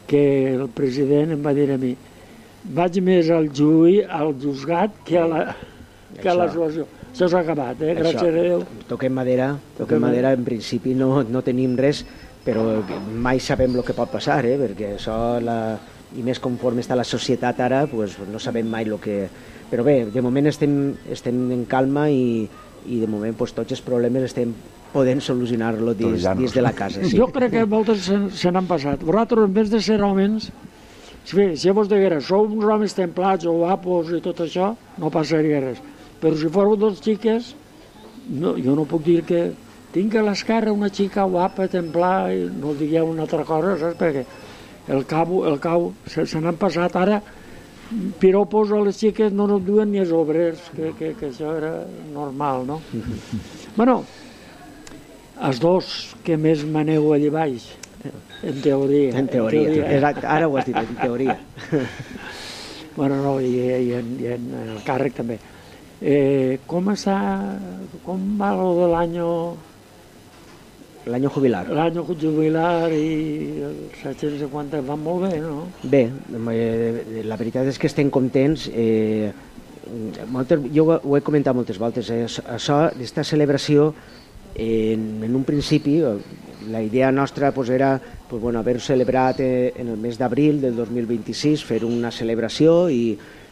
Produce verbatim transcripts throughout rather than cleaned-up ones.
que el president em va dir a mi vaig més al juí, al juzgat que a la, que a la situació. Això s'ha acabat, eh? Gràcies a Déu. Toquem madera, toquem madera, en principi no, no tenim res, però mai sabem el que pot passar, eh? Perquè això, la... i més conforme està la societat ara, pues, no sabem mai el que... Però bé, de moment estem, estem en calma i, i de moment pues, tots els problemes estem podent solucionar-lo dins, dins de la casa. Sí. Jo crec que moltes se, se n'han passat. Vosaltres, en vez de ser homes, si, si vos diguera, sou uns homes templats o guapos i tot això, no passaria res. Però si fóreu dos xiques, no, jo no puc dir que tinc a l'esquerra una xica guapa, templada, i no digueu una altra cosa, saps? Perquè el cabo, el cau, se, se n'han passat ara, piropos a les xiques no nos duen ni els obrers, que, que, que això era normal, no? Bueno, els dos que més maneu allà baix, en teoria. En teoria, en teoria. Exacte, ara ho has dit, en teoria. Bueno, no, i, i, en, i en el càrrec també. Eh, com està, com va lo de l'any... L'any jubilar. L'any jubilar i els set-cents cinquanta van molt bé, no? Bé, la veritat és que estem contents. Eh, moltes, jo ho he comentat moltes voltes. Eh, això, aquesta celebració, eh, en un principi, la idea nostra pues, era pues, bueno, haver celebrat eh, en el mes d'abril del dos mil vint-i-sis, fer una celebració i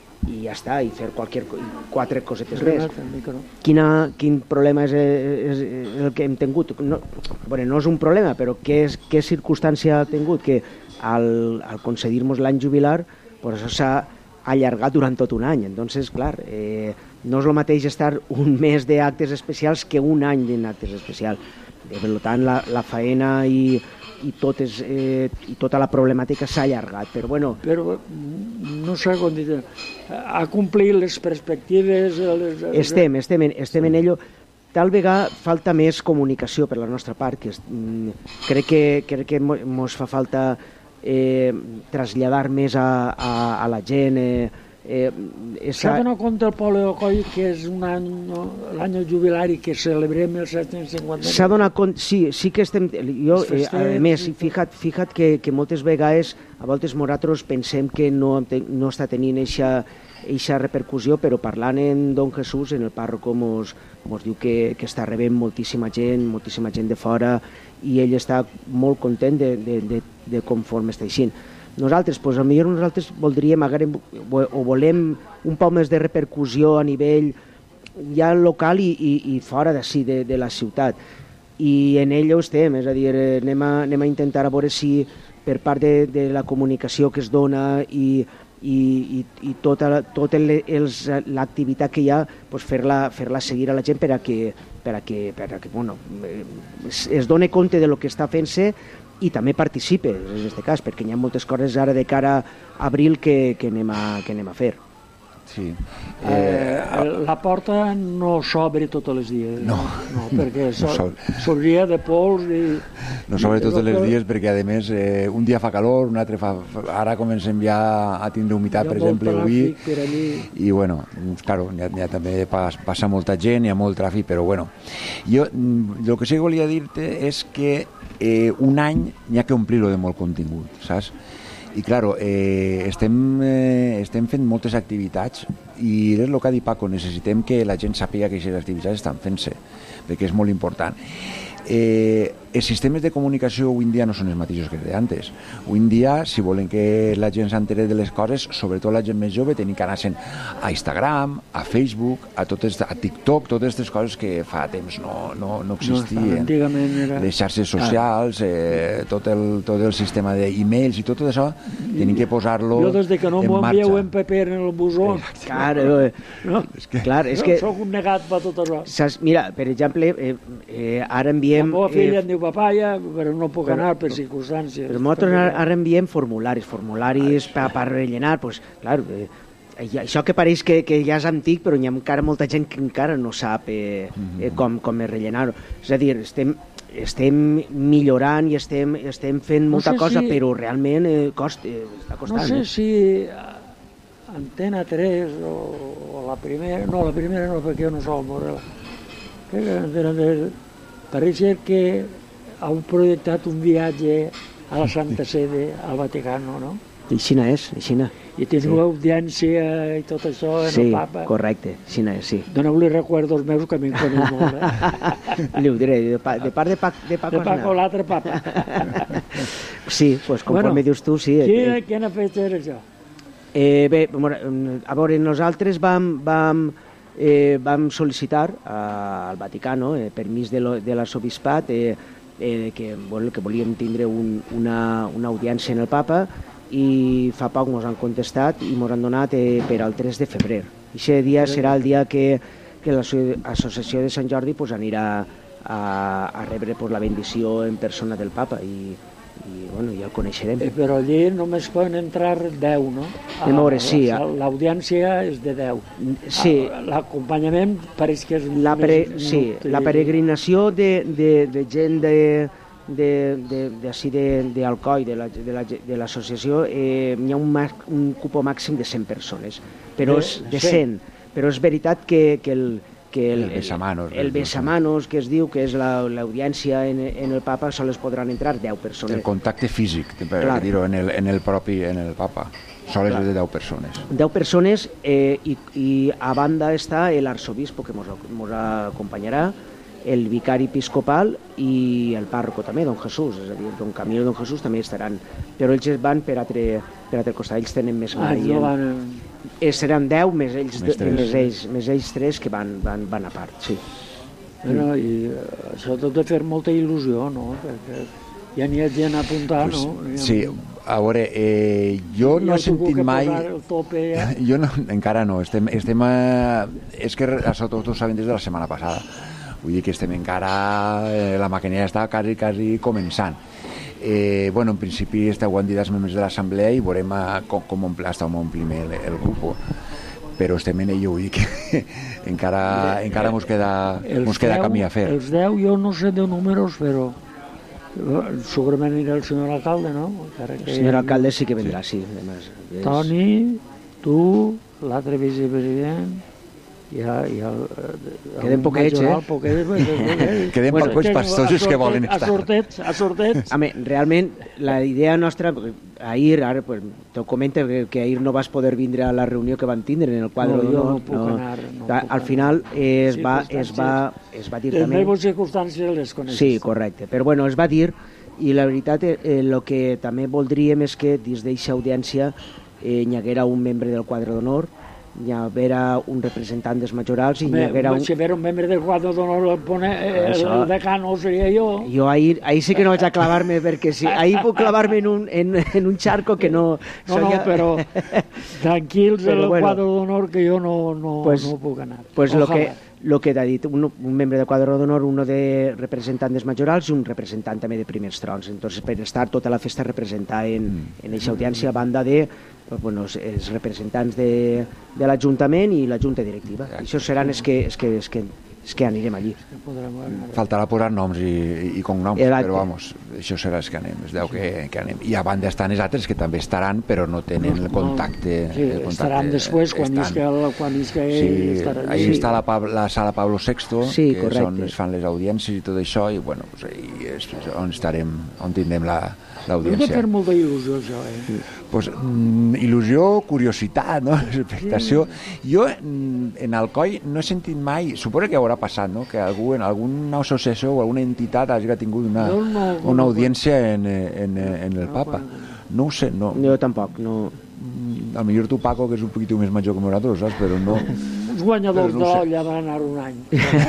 i ja està, i fer qualque, quatre cosetes més. Quina, quin problema és, és, és el que hem tingut? No, bueno, no és un problema, però què, és, què circumstància ha tingut? Que al, al concedir-nos l'any jubilar, pues això s'ha allargat durant tot un any. Entonces, clar, eh, no és el mateix estar un mes d'actes especials que un any d'actes especials. Per tant, la, la faena i i, totes, eh, i tota la problemàtica s'ha allargat, però bueno... Però no sé com dir... Ha complit les perspectives... Les... Estem, estem, en, estem en ello. Tal vegada falta més comunicació per la nostra part, que mm, crec que, crec que mos fa falta eh, traslladar més a, a, a la gent... Eh, Eh, esa... S'ha donat compte el poble de Coll que és un any, l'any jubilari que celebrem el set-cents cinquanta? S'ha donat compte, sí, sí que estem... Jo, eh, a més, fija't, fija't que, que moltes vegades, a voltes nosaltres pensem que no, no està tenint eixa repercussió, però parlant en Don Jesús, en el pàrroco, mos, mos diu que, que està rebent moltíssima gent, moltíssima gent de fora, i ell està molt content de, de, de, de conforme està així. Nosaltres, doncs, potser nosaltres voldríem o volem un poc més de repercussió a nivell ja local i, i, i fora d'ací, de, de la ciutat. I en ell ho estem, és a dir, anem a, anem a intentar a veure si per part de, de la comunicació que es dona i, i, i, i tota, tota l'activitat que hi ha, doncs fer-la fer-la seguir a la gent per a que, per a que, per a que bueno, es, es doni compte de lo que està fent-se i també participe, en aquest cas, perquè hi ha moltes coses ara de cara a abril que, que, anem, a, que anem a fer. Sí. Eh, eh, la porta no s'obre tots els dies, no, no perquè s'obria de pols i... No s'obre tots els dies perquè, a més, eh, un dia fa calor, un altre fa... Ara comencem ja a tindre humitat, per exemple, avui, i, bueno, claro, hi ha, hi ha també passa molta gent, hi ha molt tràfic, però, bueno, jo el que sí que volia dir-te és que eh, un any n'hi ha que omplir-lo de molt contingut, saps? I, claro, eh, estem, eh, estem fent moltes activitats i és el que ha dit Paco, necessitem que la gent sàpiga que aquestes activitats estan fent-se, perquè és molt important. Eh, els sistemes de comunicació avui en dia no són els mateixos que d'antes. Avui en dia, si volen que la gent s'entere de les coses, sobretot la gent més jove, tenim que anar-se'n a Instagram, a Facebook, a, totes, a TikTok, totes aquestes coses que fa temps no, no, no existien. No, era... Les xarxes socials, eh, tot, el, tot el sistema d'e-mails i tot això, tenim que posar-lo en marxa. Jo des que no m'ho envieu en paper en el busó... Claro, no? És que, clar, és que... Soc un negat per tot això. Saps, mira, per exemple, eh, eh, ara enviem... La meva filla eh, em diu papaya, però no puc però, anar per circumstàncies. Però nosaltres ara enviem formularis, formularis per, per rellenar, pues, clar, eh, això que pareix que, que ja és antic, però hi ha encara molta gent que encara no sap eh, eh, com, com rellenar-ho. És a dir, estem, estem millorant i estem, estem fent no molta cosa, si, però realment eh, cost, eh, està costant. No sé eh? si Antena tres o, o la primera, no, la primera no, perquè jo no soc veure-la. Crec que Antena tres... Pareix ser que heu projectat un viatge a la Santa Sede, al Vaticano, no? I xina és, i xina. I teniu sí. audiència i tot això en sí, el Papa. Sí, correcte, xina és, sí. Doneu-li recuerdos meus que m'hi coneix molt, eh? Li ho diré, de, pa, de part de, pa, de Paco De Paco, l'altre Papa. Sí, pues, conforme bueno, dius tu, sí. Quina, eh, quina festa era això? Eh, bé, a veure, nosaltres vam, vam, eh, vam sol·licitar al Vaticano eh, permís de, lo, de l'arsobispat eh, eh, que, bueno, que volíem tindre un, una, una audiència en el Papa, i fa poc ens han contestat i ens han donat eh, per al tres de febrer. Aquest dia serà el dia que, que l'associació de Sant Jordi pues, anirà a, a rebre pues, la bendició en persona del Papa i, i bueno, ja el coneixerem. Eh, però allí només poden entrar deu, no? A veure, sí. L'audiència és de deu. Sí. L'acompanyament pareix que és la pere, més... Sí, la peregrinació de, de, de gent de... de, de, de, així de, d'Alcoi, de, la, de, la, de l'associació, eh, hi ha un, un cupo màxim de cent persones, però és de cent, però és veritat que, que el que el, el besamanos, el, el besamanos que es diu que és la, l'audiència en, en el Papa, sols podran entrar deu persones. El contacte físic, per claro. dir-ho, en, el, en el propi en el Papa, sols és de deu persones. deu persones eh, i, i a banda està l'arsobispo que ens acompanyarà, el vicari episcopal i el pàrroco també, don Jesús, és a dir, don Camilo i don Jesús també estaran, però ells van per altre, per altre costat, ells tenen més ah, mai. No van... eh, seran deu més ells, més, de, més ells, més ells tres que van, van, van a part, sí. Bueno, i això tot de fer molta il·lusió, no? Perquè ja n'hi ha gent a apuntar, pues, no? Sí, a veure, eh, jo ja no he sentit mai... Tope, ja. Jo no, encara no, estem, estem a... és que això tots ho sabem des de la setmana passada. Vull dir que estem encara... Eh, la maquinària està quasi, quasi començant. Eh, bueno, en principi esteu han dit els membres de l'assemblea i veurem a, com, com omple, està on omplim el, el grup. Però estem en ello, vull dir que encara, encara mos queda, mos queda camí a fer. Els deu, jo no sé de números, però segurament anirà el senyor alcalde, no? El senyor alcalde sí que vendrà, sí. sí. Además, és... Toni, tu, l'altre vicepresident... Ja, ja, queden poquets, eh? Poquets, poquets. Queden bueno, pocs pastosos que volen estar. A sortets, a sortets. Home, realment, la idea nostra, ahir, ara, pues, t'ho comento que, que ahir no vas poder vindre a la reunió que van tindre en el quadre no, d'honor. No, no puc no. anar. No al puc final eh, es, va, es, va, es va dir les també... Les meves circumstàncies les coneixes. Sí, correcte. Però bueno, es va dir, i la veritat, el eh, que també voldríem és que dins d'aquesta audiència eh, hi haguera un membre del quadre d'honor, hi haguera un representant dels majorals i hi haguera un... Si haguera un membre del quadre d'honor el, pone, eh, Això... el decano seria jo. Jo ahir, ahir sí que no vaig a clavar-me perquè sí, ahir puc clavar-me en un, en, en un charco que no... No, no, ja... però tranquils però, el bueno, quadre d'honor que jo no, no, pues, no puc anar. Pues lo que, lo que t'ha dit, un, un membre del quadre d'honor, uno de representant dels majorals i un representant també de primers trons. Entonces, per estar tota la festa representada en, en aquesta audiència a banda de bueno, els representants de, de l'Ajuntament i la Junta Directiva. Ja, això seran els que, els que, els que, els que anirem allí. Faltarà posar noms i, i cognoms, Exacte. Però vamos, això serà els que anem, es deu que, que anem. I a banda estan els altres que també estaran, però no tenen el contacte. Sí, el contacte estaran després, quan isca quan isca sí, estaran. Ahí sí. Està la, la sala Pablo sexto, sí, que correcte. són, es fan les audiències i tot això, i bueno, pues ahí és on estarem, on tindrem la l'audiència. Hem de fer molta il·lusió, això, eh? Pues, mm, il·lusió, curiositat, no? Expectació. Sí. Jo, en Alcoi, no he sentit mai, suposo que haurà passat, no?, que algú, en alguna associació o alguna entitat hagi tingut una, no, no, una audiència en, en, en el Papa. No ho sé, no. Jo tampoc, no. A millor tu, Paco, que és un poquitiu més major que nosaltres, saps? Però no... Els guanyadors no de l'olla van anar un any.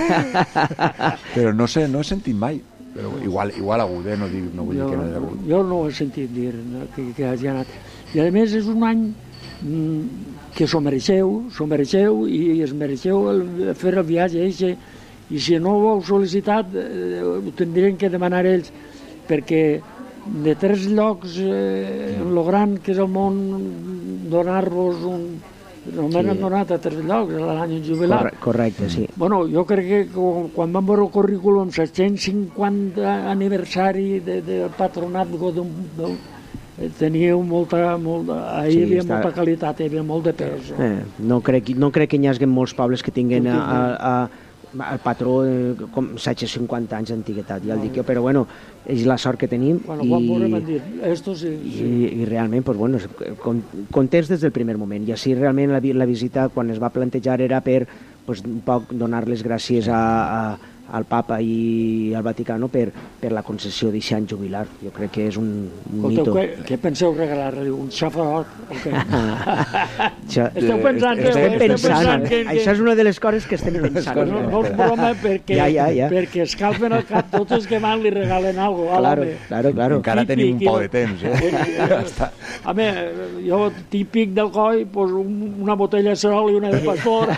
Però no sé, no he sentit mai. Però igual, igual agut, eh? no, dic, no vull jo, dir que no és agut. Jo no ho he sentit dir no, que, que hagi anat. I a més és un any mm, que s'ho mereixeu, s'ho mereixeu i es mereixeu el, fer el viatge eixe, i si no ho heu sol·licitat eh, ho tindrien que demanar ells, perquè de tres llocs eh, en lo gran que és el món, donar-vos un... Només sí. han donat a tres llocs l'any jubilat. Correcte, sí. Bueno, jo crec que quan vam veure el currículum, el cent cinquanta aniversari de, del patronat d'un, d'un, teníeu molta, molta ahir sí, hi havia està... molta qualitat, hi havia molt de pes. Eh, no, crec, no crec que hi hagi molts pobles que tinguin a, a, el patró eh, com set-cents cinquanta anys d'antiguitat, ja el dic jo, però bueno, és la sort que tenim. Bueno, quan podrem dir, esto sí. I, i realment, pues, bueno, contents des del primer moment, i així realment la, la visita, quan es va plantejar, era per pues, un poc donar les gràcies a, a al papa i al Vaticano per, per la concessió d'aquest any jubilar. Jo crec que és un, un mito. Què, què penseu regalar-li? Un xafarot? Okay. Ja, esteu pensant, estem esteu pensant, pensant que, que... Això és una de les coses que estem pensant. No, no és broma, perquè, ja, ja, ja. perquè escalfen el cap tots els que van li regalen alguna cosa. Claro, claro, claro. Encara tenim un poc de temps, eh? Ja a mi, jo típic del coi, pues, una botella de sol i una de pastor.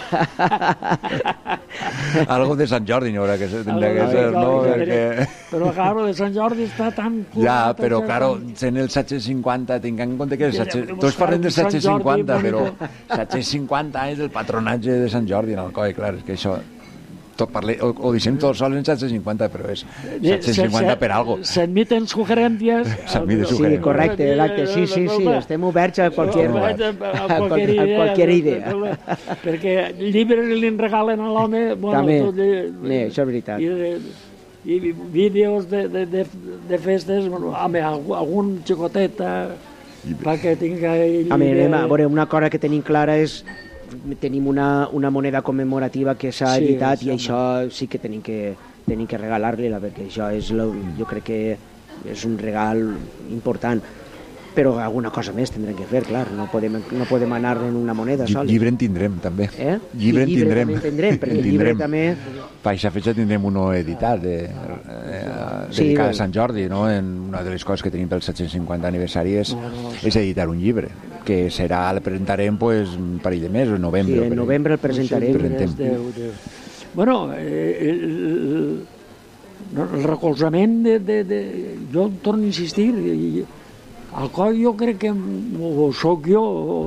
Algo de Sant Jordi, no, que tindrà que ser, no? Perquè... Però, claro, de Sant Jordi està tan... Ja, però, claro, sent el set-cents cinquanta, tinc en compte que... Tots parlem del set-cents cinquanta, però set-cents cinquanta anys del patronatge de Sant Jordi en Alcoi, clar, és que això... Tot parle, o, o deixem tot sol en set-cents cinquanta, però és set-cents cinquanta per algo. S'admiten sugerencias. Sí, correcte, exacte, sí, sí, sí, estem oberts a qualser, a qualser idea. Perquè llibres li regalen a l'home... També, això és veritat. I vídeos de, de, de, de festes, bueno, home, algun xicotet perquè tinga... Home, anem a veure, una cosa que tenim clara és tenim una, una moneda commemorativa que s'ha sí, editat i això sí que tenim que, tenim que regalar-li-la, perquè això és lo, jo crec que és un regal important, però alguna cosa més tindrem que fer, clar, no podem, no podem anar en una moneda sola. Llibre en tindrem, també. Eh? Llibre en tindrem. També en tindrem, perquè el llibre també... Per aquesta fetge tindrem uno editat, de, eh, sí, dedicat a Sant Jordi, no? En una de les coses que tenim pel set-cents cinquanta aniversari és, no, no, sí. és editar un llibre, que serà, el presentarem pues, un parell de mesos, en novembre. Sí, en novembre el presentarem. Sí, Déu, Déu. Bueno, eh, el, el recolzament de, de, de... Jo torno a insistir, i, al coi jo crec que o soc jo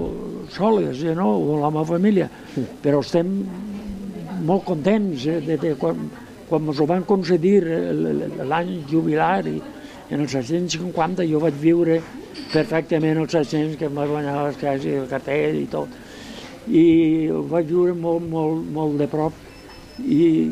soles, eh, no? O la meva família, però estem molt contents eh, de, de quan, quan ens ho van concedir l'any jubilar i en els set-cents cinquanta jo vaig viure perfectament els set-cents que em vaig guanyar les cases i el cartell i tot, i ho vaig viure molt, molt, molt de prop, i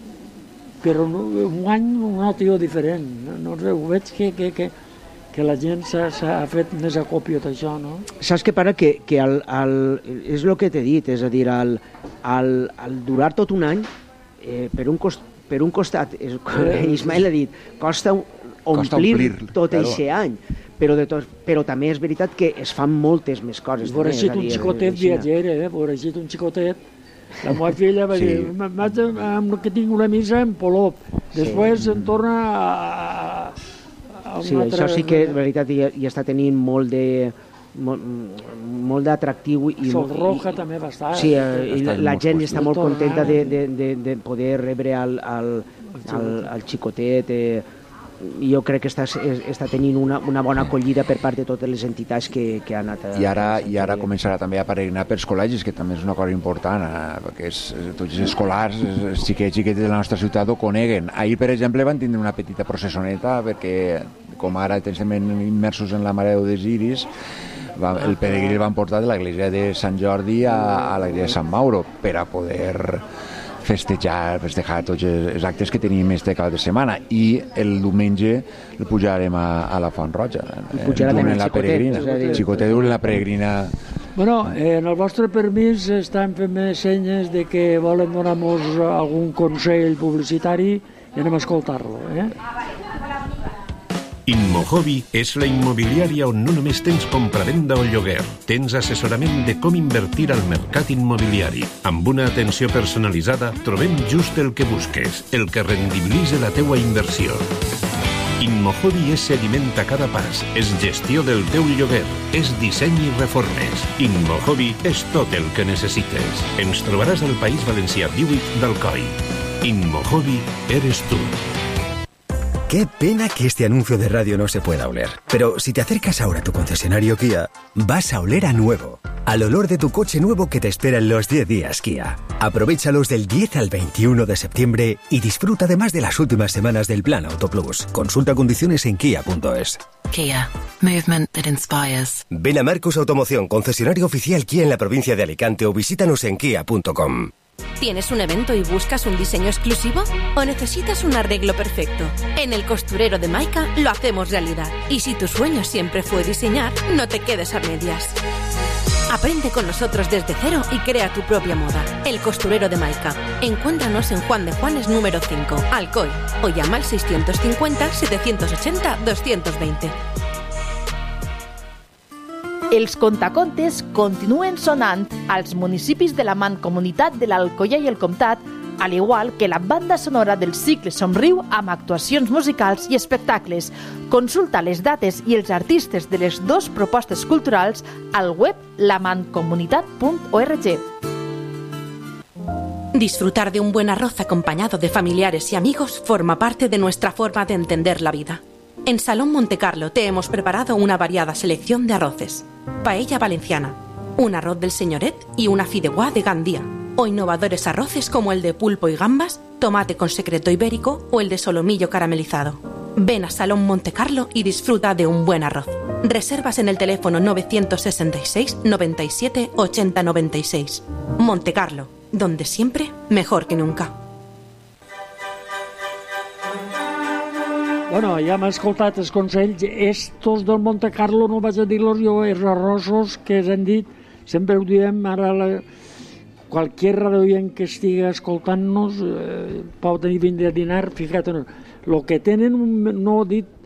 però un any un altre diferent, no, no sé, ho veig que, que, que que la gent s'ha fet més acòpia d'això, no? Saps què para? Que, que el, el, és el que t'he dit, és a dir, el, el, el durar tot un any, eh, per, un cost, per un costat, és, eh, Ismael ha dit, costa omplir, costa omplir tot aquest claro. any, però, de tot, però també és veritat que es fan moltes més coses. Voreixit un xicotet viatger, eh? Voreixit un xicotet. La meva filla va sí. dir, vaig amb que tinc una missa en Polop, després sí. em torna a... Sí, altre... això sí que és veritat i, i està tenint molt de molt, molt d'atractiu i Sol Roja i, també va estar. Sí, eh, i la, la gent està molt contenta de, de, de, de poder rebre al, al, al, al xicotet. Eh, jo crec que està, està tenint una, una bona acollida per part de totes les entitats que, que han anat a... I ara, i ara començarà també a peregrinar pels col·legis, que també és una cosa important, eh, perquè és, tots els escolars, els xiquets i xiquetes de la nostra ciutat ho coneguen. Ahir, per exemple, van tindre una petita processoneta, perquè com ara estem immersos en la Mare dels Iris, va, el peregrí el van portar de l'església de Sant Jordi a, a l'església de Sant Mauro per a poder festejar, festejar tots els actes que tenim este cap de setmana, i el diumenge el pujarem a, a la Font Roja, en la peregrina, el xicotet en la peregrina. Bueno, eh, en el vostre permís estan fent senyes de que volen donar-nos algun consell publicitari i anem a escoltar-lo, eh? Inmohobby és la immobiliària on no només tens compravenda o lloguer, tens assessorament de com invertir al mercat immobiliari. Amb una atenció personalitzada trobem just el que busques, el que rendibilitza la teua inversió. Inmohobby és seguiment a cada pas, és gestió del teu lloguer, és disseny i reformes. Inmohobby és tot el que necessites. Ens trobaràs al País Valencià divuit d'Alcoi. Inmohobby eres tu. Qué pena que este anuncio de radio no se pueda oler. Pero si te acercas ahora a tu concesionario Kia, vas a oler a nuevo. Al olor de tu coche nuevo que te espera en los diez días Kia. Aprovéchalos del diez al veintiuno de septiembre y disfruta además de las últimas semanas del Plan Auto Plus. Consulta condiciones en kia punto es. Kia. Movement that inspires. Ven a Marcus Automoción, concesionario oficial Kia en la provincia de Alicante, o visítanos en kia punto com. ¿Tienes un evento y buscas un diseño exclusivo? ¿O necesitas un arreglo perfecto? En el costurero de Maika lo hacemos realidad. Y si tu sueño siempre fue diseñar, no te quedes a medias. Aprende con nosotros desde cero y crea tu propia moda. El costurero de Maika. Encuéntranos en Juan de Juanes número cinco, Alcoy, o llama al seiscientos cincuenta, setecientos ochenta, doscientos veinte. Els contacontes continuen sonant als municipis de la Mancomunitat de l'Alcoià i el Comtat, al igual que la banda sonora del cicle Somriu amb actuacions musicals i espectacles. Consulta les dates i els artistes de les dues propostes culturals al web la mancomunitat punt org. Disfrutar de un buen arroz acompañado de familiares y amigos forma parte de nuestra forma de entender la vida. En Salón Montecarlo te hemos preparado una variada selección de arroces. Paella valenciana, un arroz del señoret y una fideuá de Gandía, o innovadores arroces como el de pulpo y gambas, tomate con secreto ibérico o el de solomillo caramelizado. Ven a Salón Montecarlo y disfruta de un buen arroz. Reservas en el teléfono novecientos sesenta y seis, noventa y siete, ochenta, noventa y seis. Montecarlo, donde siempre mejor que nunca. Bueno, ja m'ha escoltat els consells. Estos del Monte Carlo no vaig a dir-los jo, els arrossos que s'han dit, sempre ho diem, ara la... qualsevol radioient que estigui escoltant-nos eh, pot tenir vindre a dinar, fíjate-nos, el que tenen, no ha dit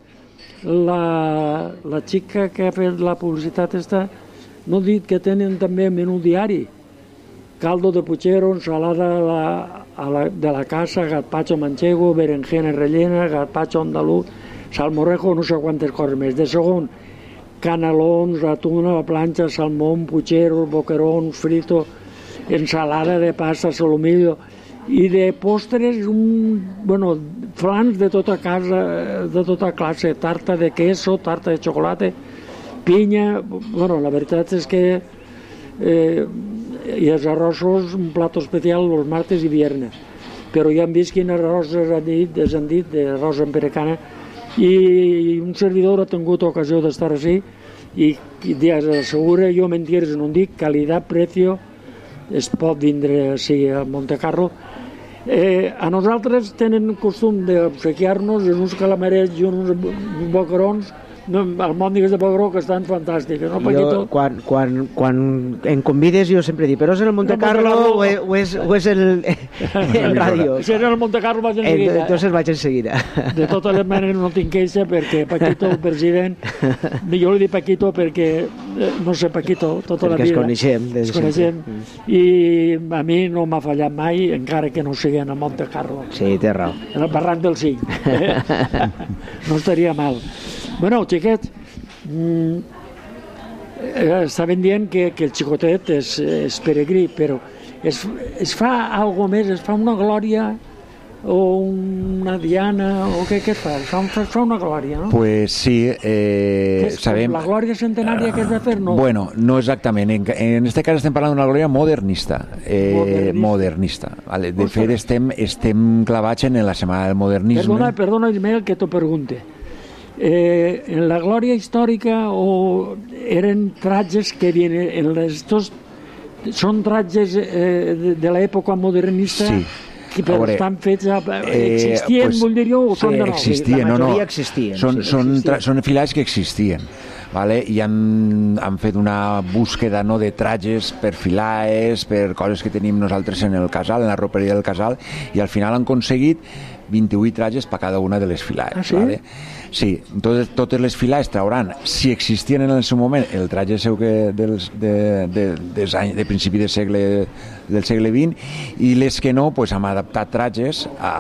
la, la xica que ha fet la publicitat esta, no ha dit que tenen també menú diari, caldo de puchero, ensalada a la, a la, de la casa, gazpacho manchego, berenjena rellena, gazpacho andaluz, salmorejo, no sé quantes coses més. De segon, canelons, atún a la planxa, salmón, puchero, boquerón, frito, ensalada de pasta, solomillo, i de postres, un, bueno, flans de tota casa, de tota classe, tarta de queso, tarta de xocolata, pinya, bueno, la veritat és que eh, i els arrossos, un plat especial els martes i viernes, però ja hem vist quines arrosses han dit, es han dit d'arròs amb perecana, i un servidor ha tingut ocasió d'estar així i, i assegura, jo mentires no en dic, qualitat, precio, es pot vindre així a Montecarlo. Eh, a nosaltres tenen costum d'obsequiar-nos uns calamarets i uns boquerons, no, almòndigues de boqueró que estan fantàstiques, no, Paquito? Jo, quan, quan, quan em convides jo sempre dic, però és en el Monte Carlo o, o, és, o és el, el ràdio? Si és en el Monte Carlo vaig en seguida. Entonces vaig en seguida. De totes les maneres no tinc queixa perquè Paquito, el president, jo li dic Paquito perquè, no sé, Paquito, tota la vida. Perquè es coneixem. Es coneixem. I a mi no m'ha fallat mai, encara que no sigui en el Monte Carlo. Sí, té raó. En el barranc del Cinc. Eh? No estaria mal. Bueno, xiquets, mm, eh, estaven dient que, que el xicotet és, és peregrí, però es, es fa algo més, es fa una glòria o una diana, o què, què es fa? Es fa, es fa una glòria, no? Pues sí, eh, és, sabem... La glòria centenària que es va fer, no? Bueno, no exactament. En, en este cas estem parlant d'una glòria modernista. Eh, modernista. modernista vale? De fet, estem, estem clavats en la setmana del modernisme. Perdona, perdona, Ismael, que t'ho pregunte. Eh, en la glòria històrica o eren tratges que vienen en estos són tratges eh, de, de l'època modernista, sí, que però veure, estan fets a, existien, eh, pues, vull dir jo, o són de nou? Existien, la majoria no, no. existien. Són, sí, són, existien. Són filats que existien, vale? I han, han fet una búsqueda, no, de tratges per filades, per coses que tenim nosaltres en el casal, en la roperia del casal, i al final han aconseguit vint-i-vuit tratges per cada una de les filades. Ah, sí? Vale? Sí, totes, totes les filades trauran, si existien en el seu moment, el tratge seu que dels, de, de, de, anys, de principi del segle, del segle vint, i les que no, pues, hem adaptat tratges a,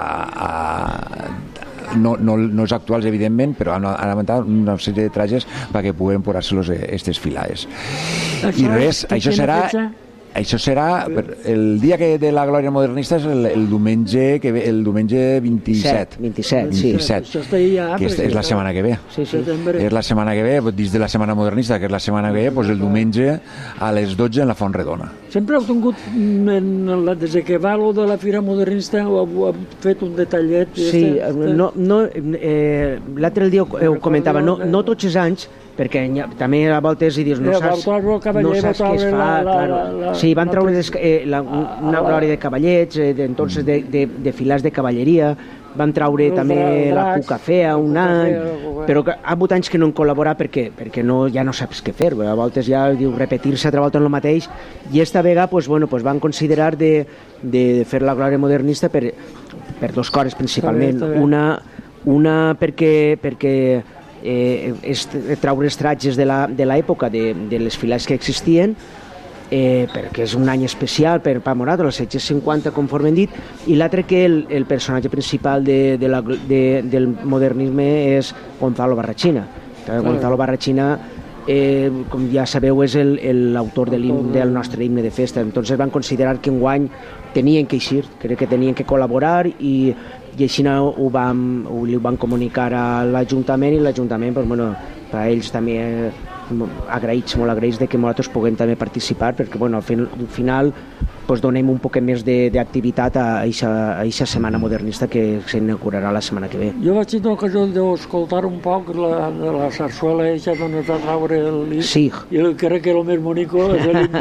a no, no, no els actuals, evidentment, però han, han adaptat una sèrie de tratges perquè puguem posar-se-los aquestes filades. I res, això serà... Això serà el dia que de la glòria modernista és el, el diumenge que ve, el diumenge vint-i-set. vint-i-set, sí. vint-i-set, que és, és la setmana que ve. Sí, sí. És la setmana que ve, dins de la setmana modernista, que és la setmana que ve, doncs el diumenge a les dotze en la Font Redona. Sempre heu tingut, en la, des que va lo de la Fira Modernista, heu, heu fet un detallet? Sí, este, no, no, eh, l'altre dia ho comentava, no, no tots els anys perquè també a voltes i dius, no saps, no saps què es fa. La, la, claro. la, la, sí, van treure des, eh, la, una glòria de cavallets, eh, de, entonces de, de, de filars de cavalleria, van treure el també dracs, la Cucafea un any, però ha hagut anys que no han col·laborat perquè, perquè no, ja no saps què fer, a voltes ja diu repetir-se altra volta en el mateix, i esta vegada pues, bueno, pues van considerar de, de fer la glòria modernista per, per dos coses principalment, una, una perquè, perquè eh, és treure estratges de l'època de, de les filats que existien, eh, perquè és un any especial per Pa Morato, els set cents cinquanta conforme hem dit, i l'altre que el, el personatge principal de, de la, de, del modernisme és Gonzalo Barrachina. Gonzalo Barrachina, eh, com ja sabeu, és l'autor de del nostre himne de festa, entonces van considerar que enguany tenien que eixir, crec que tenien que col·laborar i i així ho vam, ho, ho van comunicar a l'Ajuntament i l'Ajuntament, pues, bueno, per a ells també eh, agraïts, molt agraïts de que nosaltres puguem també participar perquè bueno, al, fin, al final pues, donem un poc més d'activitat a aquesta setmana modernista que s'inaugurarà la setmana que ve. Jo vaig tenir l'ocasió d'escoltar un poc la, de la sarsuela eixa on es va traure el lit. Sí. I crec que el més bonico és l'himne.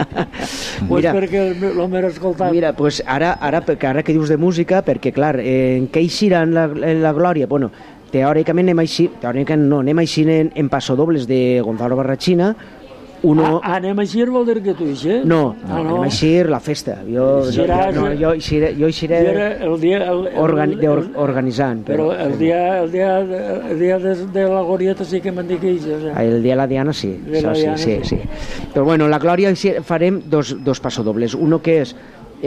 Pues perquè l'hom era escoltat. Mira, pues ara, ara, ara que dius de música, perquè clar, eh, en què eixirà en la, en la glòria? Bueno, teòricament anem així, teòricament no, anem així en, en passodobles de Gonzalo Barrachina. Uno... Ah, anem a eixir vol dir que tu eixes? No, no, ah, no, anem a eixir la festa. Jo, jo, no, jo eixiré, jo eixiré el dia, el, el, organi or, organitzant. Però, però el dia, el dia, el dia de, de la Glorieta sí que m'han dit que eixes. Eh? El dia de la Diana sí, això, la Diana, sí, sí, sí. Però bueno, la Glòria farem dos, dos passodobles. Uno que és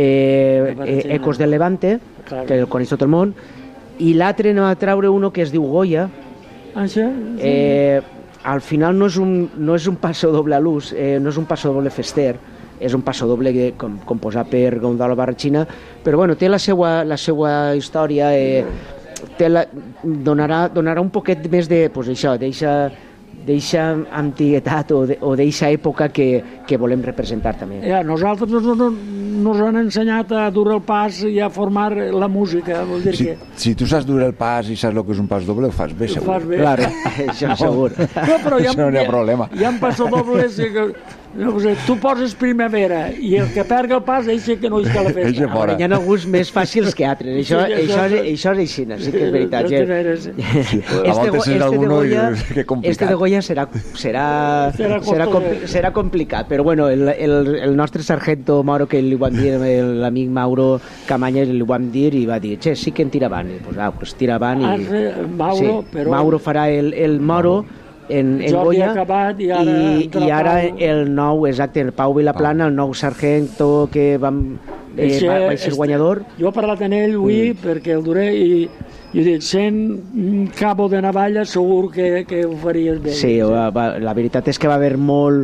eh, eh, Ecos del Levante, claro, que el coneix tot el món, i l'altre anem a treure uno que es diu Goya. Ah, sí? Eh, al final no és un, no és un passodoble a l'ús, eh, no és un passodoble fester, és un passodoble que, com, composat per Gonzalo Barrachina, però bueno, té la seva, la seva història, eh, té la, donarà, donarà un poquet més de, pues això, d'eixa d'eixa antiguitat o d'eixa època que, que volem representar també. Ja, nosaltres no, no, nos han ensenyat a dur el pas i a formar la música, vol dir si, que... Si tu saps dur el pas i saps el que és un pas doble, ho fas bé, segur. Ho fas bé. Claro, això segur. No, però ja, això no hi ha problema. Hi ha passodobles que... No, tu poses primavera i el que perga el pas eixe que no és que la festa. Eixe fora. Hi ha alguns més fàcils que altres, això, sí, això, això, això és així, sí que és veritat. Sí. Sí. A voltes és alguno i que complicat. Este de Goya serà, serà, serà, serà, compli, serà complicat, però bueno, el, el, el nostre sargento Mauro, que li vam dir, l'amic Mauro Camanyes, li vam dir i va dir, che, sí que en tira avant. I, pues, ah, pues tira avant i... Ah, Mauro, sí, però... Mauro farà el, el Moro, en, en Goya, acabat, i ara, i, i ara el nou, exacte, el Pau Vilaplana, el nou sargento que vam, eh, Eixe, va, va ser guanyador. Jo he parlat amb ell avui mm. perquè el duré i jo dic, sent cabo de navalla segur que, que ho faries bé. Sí, va, va, la veritat és que va haver molt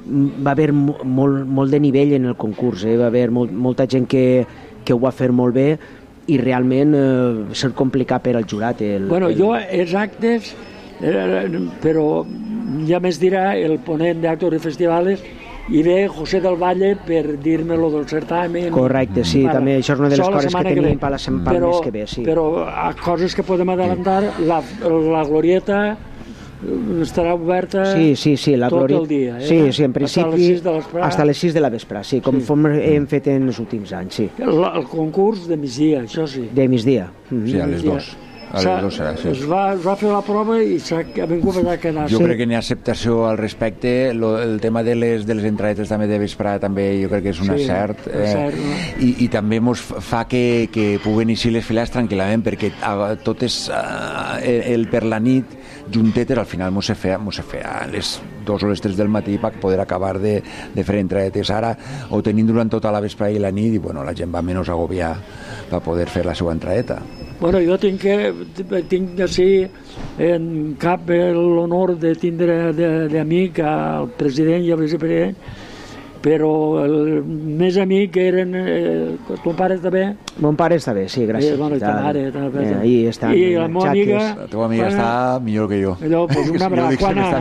va haver molt, molt de nivell en el concurs, eh? Va haver molt, molta gent que, que ho va fer molt bé i realment eh, ser complicat per al jurat. El, bueno, el... jo els actes, eh, però ja més dirà el ponent d'actors i festivals i ve José del Valle per dir-me lo del certamen. Correcte, sí, para, també això és una de les coses que tenim per la setmana però, més que ve, sí. Però a coses que podem adelantar, la, la Glorieta estarà oberta sí, sí, sí, la tot glòria... el dia, eh? Sí, sí, en principi fins a les sis de la vesprà, sí, conforme sí. hem fet en els últims anys, sí. El, el concurs de migdia, això sí. De migdia. Mm-hmm. Sí, a les dos. A les dos serà, sí. Es va, es va fer la prova i s'ha vingut a quedar. Jo sí. crec que n'hi ha acceptació al respecte. Lo, el tema de les, de les entradetes també de vesprada també jo crec que és un sí, acert. Eh, cert, no? i, I també mos fa que, que puguen eixir les files tranquil·lament perquè a, totes uh, el, el per la nit juntetes al final mos se feia, mos se feia a les dos o les tres del matí per poder acabar de, de fer entradetes. Ara ho tenim durant tota la vesprada i la nit i bueno, la gent va menys agobiar per poder fer la seva entradeta. Bueno, jo tinc que tinc així en cap l'honor de tindre d'amic al president i al vicepresident, però el més amic eren eh, ton pare està bé? Mon pare està bé, sí, gràcies. Eh, bueno, ta mare, ta mare, eh, ahí està. I la meva amiga... La teva amiga està millor que jo. Allò, pues una braquana.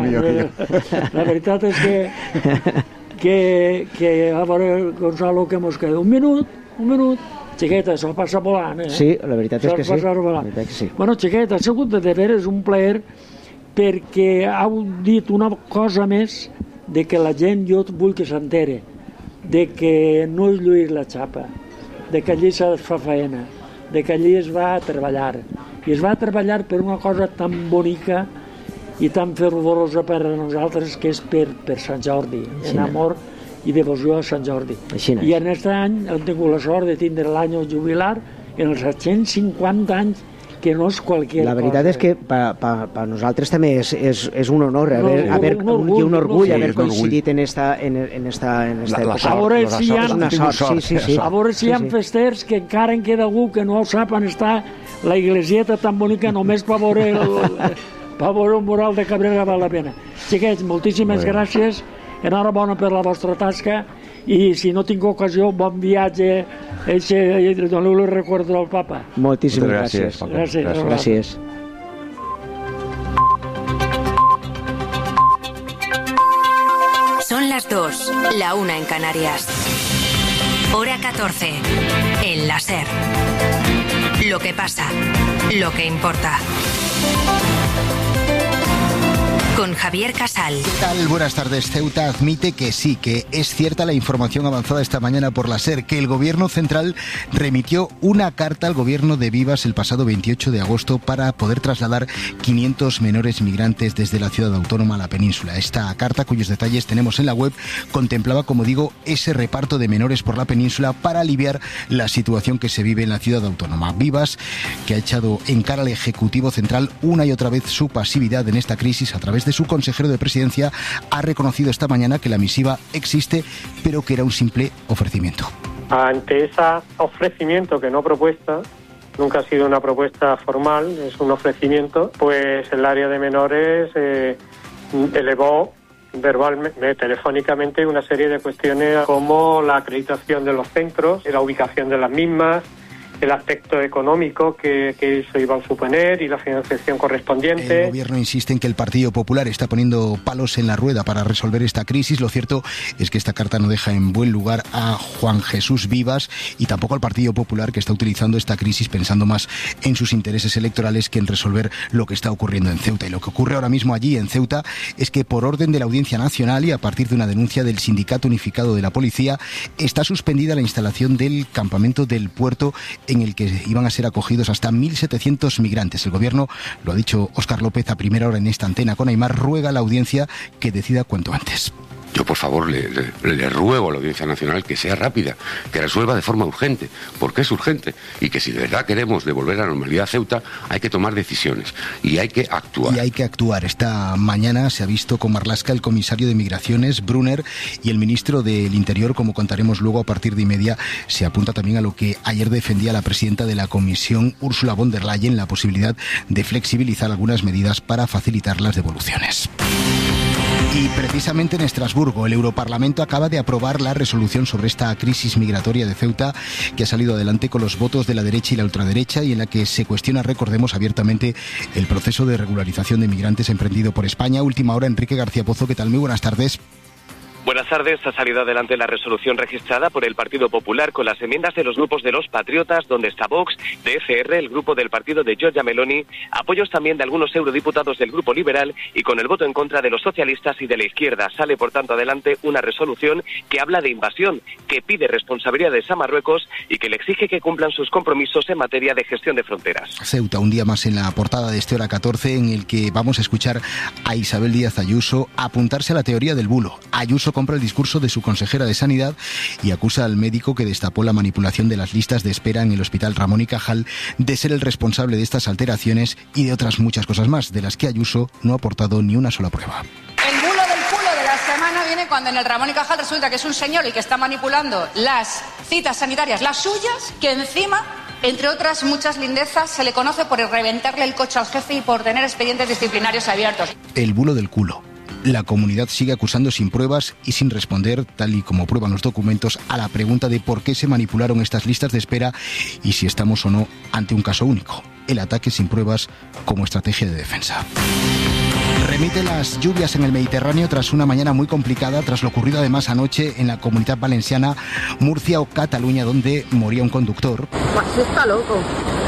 La veritat és que, que, que a veure, Gonzalo, que mos queda? Un minut, un minut. Xiqueta, se'l passa volant, eh? Sí, la veritat és que sí. La veritat que sí. Bueno, xiqueta, ha sigut de veres un plaer perquè heu dit una cosa més de que la gent, jo vull que s'entere, de que no és lluir la xapa, de que allí se fa feina, de que allí es va a treballar. I es va a treballar per una cosa tan bonica i tan fervorosa per a nosaltres, que és per, per Sant Jordi, en amor i devoció a Sant Jordi. I en aquest any hem tingut la sort de tindre l'any jubilar en els set-cents cinquanta anys, que no és qualsèsima cosa. La veritat és que per pa, pa nosaltres també és, és, és un honor haver, no, haver, un, orgull, un orgull no, haver sí, coincidit en esta, en, en esta, en esta la, època. A veure si hi ha, una sort, sí, sí, sí. A veure si hi ha sí, sí. festers que encara en queda algú que no sap on està la iglesieta tan bonica, només per veure el, per veure un mural de Cabrera val la pena. Xiquets, moltíssimes bueno. gràcies, enhorabona per la vostra tasca, i si no tinc ocasió, bon viatge, doneu-li el record del papa. Moltíssimes gràcies. Gràcies. Gràcies. gràcies. Son las dos, la una en Canarias. Hora catorce, en la SER. Lo que pasa, lo que importa. Con Javier Casal. ¿Qué tal? Buenas tardes. Ceuta admite que sí, que es cierta la información avanzada esta mañana por la SER, que el gobierno central remitió una carta al gobierno de Vivas el pasado veintiocho de agosto para poder trasladar quinientos menores migrantes desde la ciudad autónoma a la península. Esta carta, cuyos detalles tenemos en la web, contemplaba, como digo, ese reparto de menores por la península para aliviar la situación que se vive en la ciudad autónoma. Vivas, que ha echado en cara al Ejecutivo Central una y otra vez su pasividad en esta crisis a través de de su consejero de presidencia, ha reconocido esta mañana que la misiva existe, pero que era un simple ofrecimiento. Ante ese ofrecimiento, que no propuesta, nunca ha sido una propuesta formal, es un ofrecimiento, pues el área de menores eh, elevó verbalmente, telefónicamente, una serie de cuestiones como la acreditación de los centros, la ubicación de las mismas, el aspecto económico que, que eso iba a suponer y la financiación correspondiente. El gobierno insiste en que el Partido Popular está poniendo palos en la rueda para resolver esta crisis. Lo cierto es que esta carta no deja en buen lugar a Juan Jesús Vivas y tampoco al Partido Popular, que está utilizando esta crisis pensando más en sus intereses electorales que en resolver lo que está ocurriendo en Ceuta. Y lo que ocurre ahora mismo allí en Ceuta es que, por orden de la Audiencia Nacional y a partir de una denuncia del Sindicato Unificado de la Policía, está suspendida la instalación del campamento del puerto en el que iban a ser acogidos hasta mil setecientos migrantes. El gobierno, lo ha dicho Óscar López a primera hora en esta antena con Aimar, ruega a la audiencia que decida cuanto antes. Yo, por favor, le, le, le ruego a la Audiencia Nacional que sea rápida, que resuelva de forma urgente, porque es urgente, y que si de verdad queremos devolver la normalidad a Ceuta, hay que tomar decisiones y hay que actuar. Y hay que actuar. Esta mañana se ha visto con Marlaska el comisario de Migraciones, Brunner, y el ministro del Interior, como contaremos luego a partir de y media. Se apunta también a lo que ayer defendía la presidenta de la Comisión, Ursula von der Leyen, la posibilidad de flexibilizar algunas medidas para facilitar las devoluciones. Y precisamente en Estrasburgo, el Europarlamento acaba de aprobar la resolución sobre esta crisis migratoria de Ceuta, que ha salido adelante con los votos de la derecha y la ultraderecha, y en la que se cuestiona, recordemos, abiertamente el proceso de regularización de migrantes emprendido por España. Última hora, Enrique García Pozo, ¿qué tal? Muy buenas tardes. Buenas tardes. Ha salido adelante la resolución registrada por el Partido Popular con las enmiendas de los grupos de los Patriotas, donde está Vox, de E C R, el grupo del partido de Giorgia Meloni, apoyos también de algunos eurodiputados del Grupo Liberal y con el voto en contra de los socialistas y de la izquierda. Sale, por tanto, adelante una resolución que habla de invasión, que pide responsabilidades a Marruecos y que le exige que cumplan sus compromisos en materia de gestión de fronteras. Ceuta, un día más en la portada de este Hora catorce, en el que vamos a escuchar a Isabel Díaz Ayuso apuntarse a la teoría del bulo. Ayuso compra el discurso de su consejera de Sanidad y acusa al médico que destapó la manipulación de las listas de espera en el Hospital Ramón y Cajal de ser el responsable de estas alteraciones y de otras muchas cosas más, de las que Ayuso no ha aportado ni una sola prueba. El bulo del culo de la semana viene cuando en el Ramón y Cajal resulta que es un señor el que está manipulando las citas sanitarias, las suyas, que encima, entre otras muchas lindezas, se le conoce por reventarle el coche al jefe y por tener expedientes disciplinarios abiertos. El bulo del culo. La comunidad sigue acusando sin pruebas y sin responder, tal y como prueban los documentos, a la pregunta de por qué se manipularon estas listas de espera y si estamos o no ante un caso único. El ataque sin pruebas como estrategia de defensa. Remite las lluvias en el Mediterráneo tras una mañana muy complicada, tras lo ocurrido además anoche en la Comunidad Valenciana, Murcia o Cataluña, donde moría un conductor. Pues está loco. ¡Oh!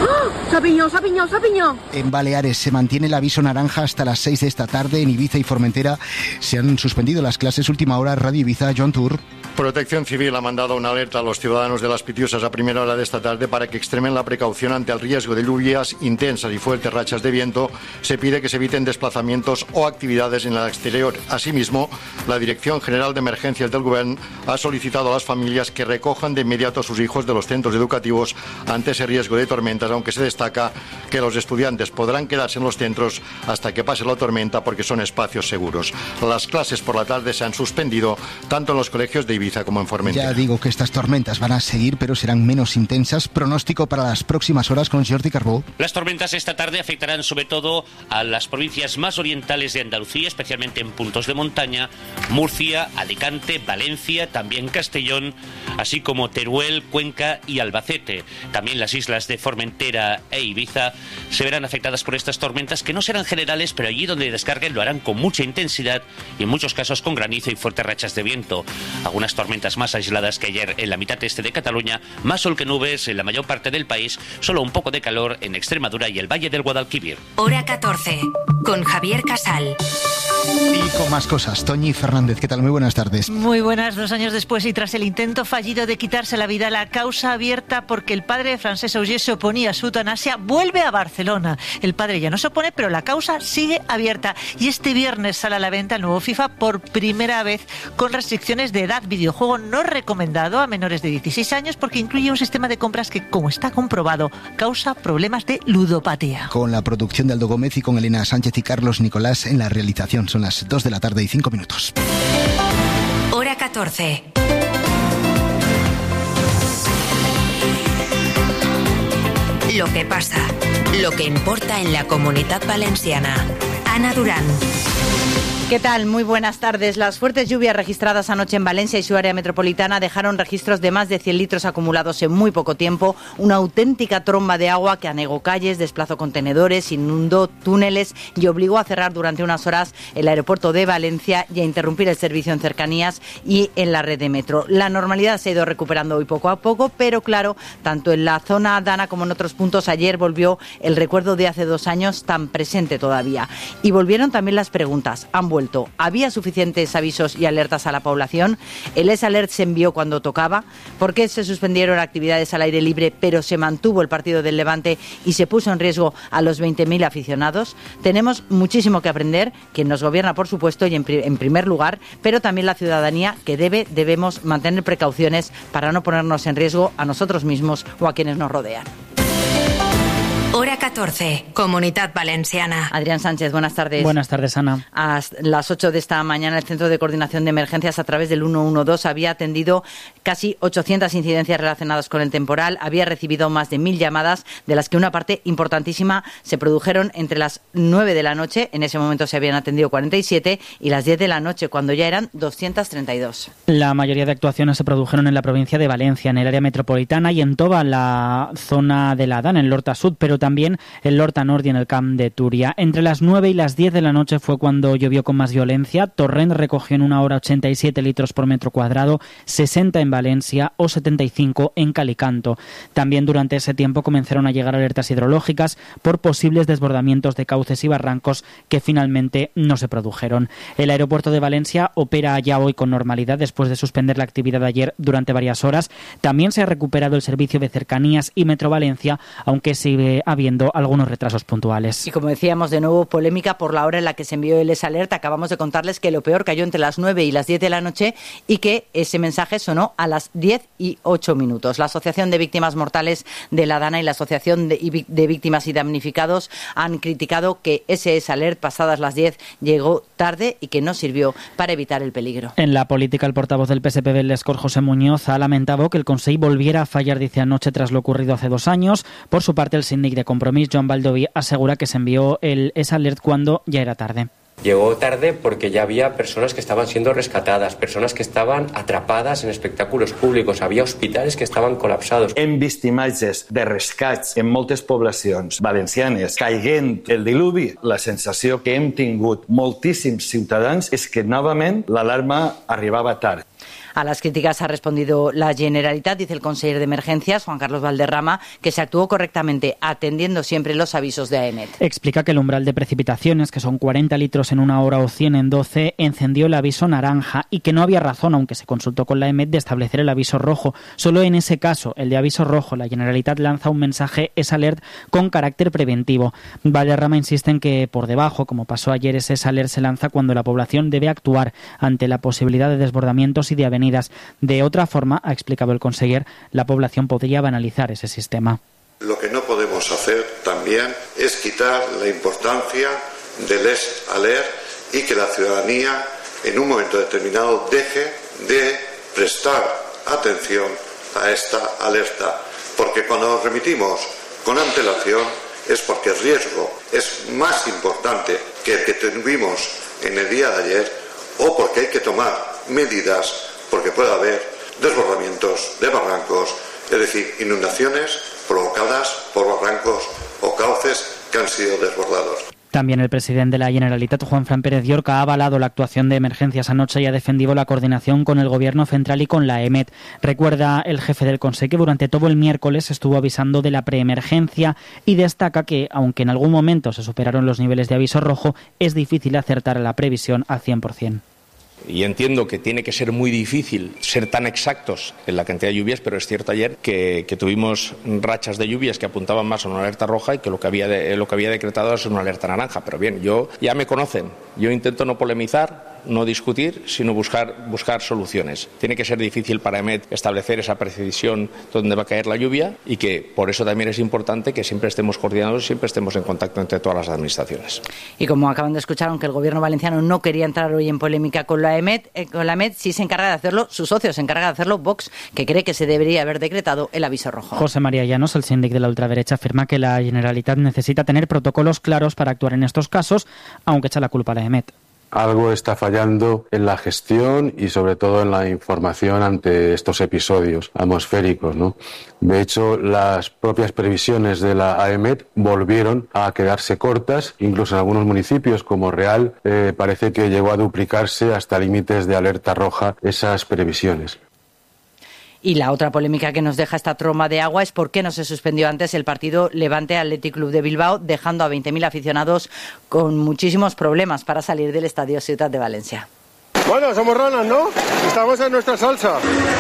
Sapiñó, Sapiñó, Sapiñó. En Baleares se mantiene el aviso naranja hasta las seis de esta tarde. En Ibiza y Formentera se han suspendido las clases. Última hora, Radio Ibiza, Joan Tour. Protección Civil ha mandado una alerta a los ciudadanos de Las Pitiusas a primera hora de esta tarde para que extremen la precaución ante el riesgo de lluvias intensas y fuertes rachas de viento. Se pide que se eviten desplazamientos o actividades en el exterior. Asimismo, la Dirección General de Emergencias del Gobierno ha solicitado a las familias que recojan de inmediato a sus hijos de los centros educativos ante ese riesgo de tormentas, aunque se destaca que los estudiantes podrán quedarse en los centros hasta que pase la tormenta porque son espacios seguros. Las clases por la tarde se han suspendido tanto en los colegios de Ibiza como en Formentera. Ya digo que estas tormentas van a seguir, pero serán menos intensas. Pronóstico para las próximas horas con Jordi Carbó. Las tormentas esta tarde afectarán sobre todo a las provincias más orientales de Andalucía, especialmente en puntos de montaña, Murcia, Alicante, Valencia, también Castellón, así como Teruel, Cuenca y Albacete. También las islas de Formentera e Ibiza se verán afectadas por estas tormentas, que no serán generales, pero allí donde descarguen lo harán con mucha intensidad y en muchos casos con granizo y fuertes rachas de viento. Algunas tormentas más aisladas que ayer en la mitad este de Cataluña, más sol que nubes en la mayor parte del país, solo un poco de calor en Extremadura y el Valle del Guadalquivir. Hora catorce, con Javier Casal. Y con más cosas, Toñi Fernández, ¿qué tal? Muy buenas tardes. Muy buenas, dos años después y tras el intento fallido de quitarse la vida, la causa abierta porque el padre de Francesc Auger se oponía a su eutanasia vuelve a Barcelona. El padre ya no se opone, pero la causa sigue abierta y este viernes sale a la venta el nuevo FIFA por primera vez con restricciones de edad. Videojuego no recomendado a menores de dieciséis años porque incluye un sistema de compras que, como está comprobado, causa problemas de ludopatía. Con la producción de Aldo Gómez y con Elena Sánchez y Carlos Nicolás en la realización. Son las dos de la tarde y cinco minutos. Hora catorce. Lo que pasa, lo que importa en la Comunitat Valenciana. Ana Durán. ¿Qué tal? Muy buenas tardes. Las fuertes lluvias registradas anoche en Valencia y su área metropolitana dejaron registros de más de cien litros acumulados en muy poco tiempo, una auténtica tromba de agua que anegó calles, desplazó contenedores, inundó túneles y obligó a cerrar durante unas horas el aeropuerto de Valencia y a interrumpir el servicio en cercanías y en la red de metro. La normalidad se ha ido recuperando hoy poco a poco, pero claro, tanto en la zona Dana como en otros puntos ayer volvió el recuerdo de hace dos años tan presente todavía. Y volvieron también las preguntas. Han vuelto. ¿Había suficientes avisos y alertas a la población? ¿El S-Alert se envió cuando tocaba? ¿Por qué se suspendieron actividades al aire libre pero se mantuvo el partido del Levante y se puso en riesgo a los veinte mil aficionados? Tenemos muchísimo que aprender, quien nos gobierna por supuesto y en, pri- en primer lugar, pero también la ciudadanía que debe, debemos mantener precauciones para no ponernos en riesgo a nosotros mismos o a quienes nos rodean. Hora catorce, Comunitat Valenciana. Adrián Sánchez, buenas tardes. Buenas tardes, Ana. A las ocho de esta mañana, el Centro de Coordinación de Emergencias a través del ciento doce había atendido casi ochocientas incidencias relacionadas con el temporal, había recibido más de mil llamadas, de las que una parte importantísima se produjeron entre las nueve de la noche, en ese momento se habían atendido cuarenta y siete, y las diez de la noche, cuando ya eran doscientas treinta y dos. La mayoría de actuaciones se produjeron en la provincia de Valencia, en el área metropolitana y en toda la zona de la Dana, en Lorta Sud, pero también en Lorta Nord y en el Camp de Túria. Entre las nueve y las diez de la noche fue cuando llovió con más violencia. Torrent recogió en una hora ochenta y siete litros por metro cuadrado, sesenta en Valencia o setenta y cinco en Calicanto. También durante ese tiempo comenzaron a llegar alertas hidrológicas por posibles desbordamientos de cauces y barrancos que finalmente no se produjeron. El aeropuerto de Valencia opera ya hoy con normalidad después de suspender la actividad de ayer durante varias horas. También se ha recuperado el servicio de cercanías y Metro Valencia, aunque sigue habiendo algunos retrasos puntuales. Y como decíamos, de nuevo polémica por la hora en la que se envió el S-Alert. Acabamos de contarles que lo peor cayó entre las nueve y las diez de la noche y que ese mensaje sonó a las diez y ocho minutos. La Asociación de Víctimas Mortales de la Dana y la Asociación de, de Víctimas y Damnificados han criticado que ese S-Alert pasadas las diez llegó tarde y que no sirvió para evitar el peligro. En la política, el portavoz del P S P del Escor, José Muñoz, ha lamentado que el Consell volviera a fallar, dice anoche, tras lo ocurrido hace dos años. Por su parte, el síndic de Compromís, Joan Baldoví, asegura que se envió el S-Alert cuando ya era tarde. Llegó tarde porque ya había personas que estaban siendo rescatadas, personas que estaban atrapadas en espectáculos públicos, había hospitals que estaven colapsados. Hem vist imatges de rescats en moltes poblacions valencianes caiguent el diluvi. La sensació que hem tingut moltíssims ciutadans és que novament l'alarma arribava tard. A las críticas ha respondido la Generalitat, dice el consejero de Emergencias, Juan Carlos Valderrama, que se actuó correctamente, atendiendo siempre los avisos de AEMET. Explica que el umbral de precipitaciones, que son cuarenta litros en una hora o cien en doce, encendió el aviso naranja y que no había razón, aunque se consultó con la AEMET, de establecer el aviso rojo. Solo en ese caso, el de aviso rojo, la Generalitat lanza un mensaje S Alert con carácter preventivo. Valderrama insiste en que por debajo, como pasó ayer, ese S Alert se lanza cuando la población debe actuar ante la posibilidad de desbordamientos y de avenidas. De otra forma, ha explicado el conseller, la población podría banalizar ese sistema. Lo que no podemos hacer también es quitar la importancia del S Alert y que la ciudadanía en un momento determinado deje de prestar atención a esta alerta, porque cuando nos remitimos con antelación es porque el riesgo es más importante que el que tuvimos en el día de ayer, o porque hay que tomar medidas porque puede haber desbordamientos de barrancos, es decir, inundaciones provocadas por barrancos o cauces que han sido desbordados. También el presidente de la Generalitat, Juanfran Pérez Llorca, ha avalado la actuación de emergencias anoche y ha defendido la coordinación con el Gobierno central y con la AEMET. Recuerda el jefe del Consejo que durante todo el miércoles estuvo avisando de la preemergencia y destaca que, aunque en algún momento se superaron los niveles de aviso rojo, es difícil acertar a la previsión al cien por ciento. Y entiendo que tiene que ser muy difícil ser tan exactos en la cantidad de lluvias, pero es cierto ayer que, que tuvimos rachas de lluvias que apuntaban más a una alerta roja y que lo que había de, lo que había decretado es una alerta naranja. Pero bien, yo ya me conocen, yo intento no polemizar, no discutir, sino buscar, buscar soluciones. Tiene que ser difícil para AEMET establecer esa precisión donde va a caer la lluvia y que por eso también es importante que siempre estemos coordinados y siempre estemos en contacto entre todas las administraciones. Y como acaban de escuchar, aunque el Gobierno valenciano no quería entrar hoy en polémica con la AEMET, eh, con la AEMET sí se encarga de hacerlo, su socio se encarga de hacerlo Vox, que cree que se debería haber decretado el aviso rojo. José María Llanos, el síndic de la ultraderecha, afirma que la Generalitat necesita tener protocolos claros para actuar en estos casos, aunque echa la culpa a la AEMET. Algo está fallando en la gestión y sobre todo en la información ante estos episodios atmosféricos, ¿no? De hecho, las propias previsiones de la AEMET volvieron a quedarse cortas, incluso en algunos municipios como Real eh, parece que llegó a duplicarse hasta límites de alerta roja esas previsiones. Y la otra polémica que nos deja esta tromba de agua es por qué no se suspendió antes el partido Levante Athletic Club de Bilbao, dejando a veinte mil aficionados con muchísimos problemas para salir del estadio Ciutat de Valencia. Bueno, somos ranas, ¿no? Estamos en nuestra salsa.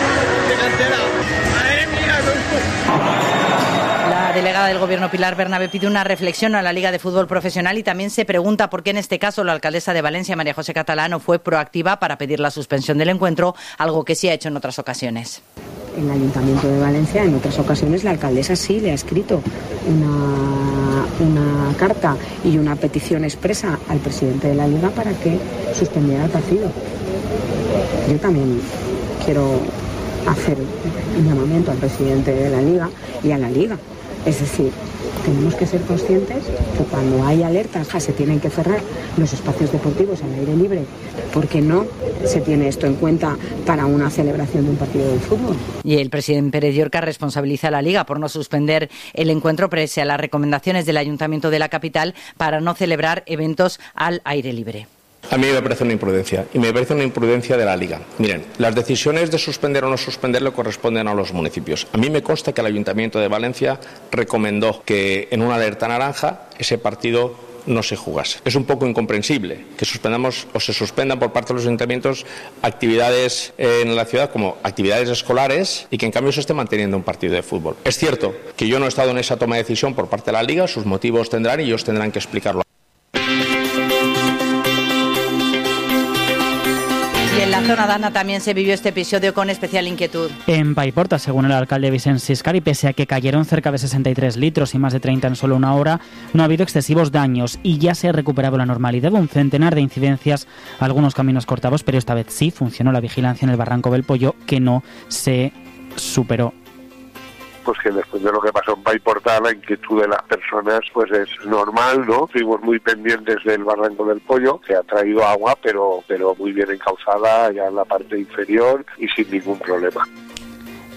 La delegada del Gobierno, Pilar Bernabé, pide una reflexión a la Liga de Fútbol Profesional y también se pregunta por qué en este caso la alcaldesa de Valencia, María José Catalán, fue proactiva para pedir la suspensión del encuentro, algo que sí ha hecho en otras ocasiones. En el Ayuntamiento de Valencia, en otras ocasiones, la alcaldesa sí le ha escrito una, una carta y una petición expresa al presidente de la Liga para que suspendiera el partido. Yo también quiero hacer un llamamiento al presidente de la Liga y a la Liga. Es decir, tenemos que ser conscientes que cuando hay alertas se tienen que cerrar los espacios deportivos al aire libre, porque no se tiene esto en cuenta para una celebración de un partido de fútbol. Y el presidente Pérez Llorca responsabiliza a la Liga por no suspender el encuentro pese a las recomendaciones del Ayuntamiento de la capital para no celebrar eventos al aire libre. A mí me parece una imprudencia, y me parece una imprudencia de la Liga. Miren, las decisiones de suspender o no suspender le corresponden a los municipios. A mí me consta que el Ayuntamiento de Valencia recomendó que en una alerta naranja ese partido no se jugase. Es un poco incomprensible que suspendamos o se suspendan por parte de los ayuntamientos actividades en la ciudad como actividades escolares y que en cambio se esté manteniendo un partido de fútbol. Es cierto que yo no he estado en esa toma de decisión por parte de la Liga, sus motivos tendrán y ellos tendrán que explicarlo. Y en la zona dana también se vivió este episodio con especial inquietud. En Paiporta, según el alcalde Vicent Siscari, pese a que cayeron cerca de sesenta y tres litros y más de treinta en solo una hora, no ha habido excesivos daños y ya se ha recuperado la normalidad. Un centenar de incidencias, algunos caminos cortados, pero esta vez sí funcionó la vigilancia en el Barranco del Pollo, que no se superó. Pues que después de lo que pasó en Paiporta, la inquietud de las personas pues es normal, ¿no? Estuvimos muy pendientes del Barranco del Pollo, que ha traído agua, pero, pero muy bien encauzada ya en la parte inferior y sin ningún problema.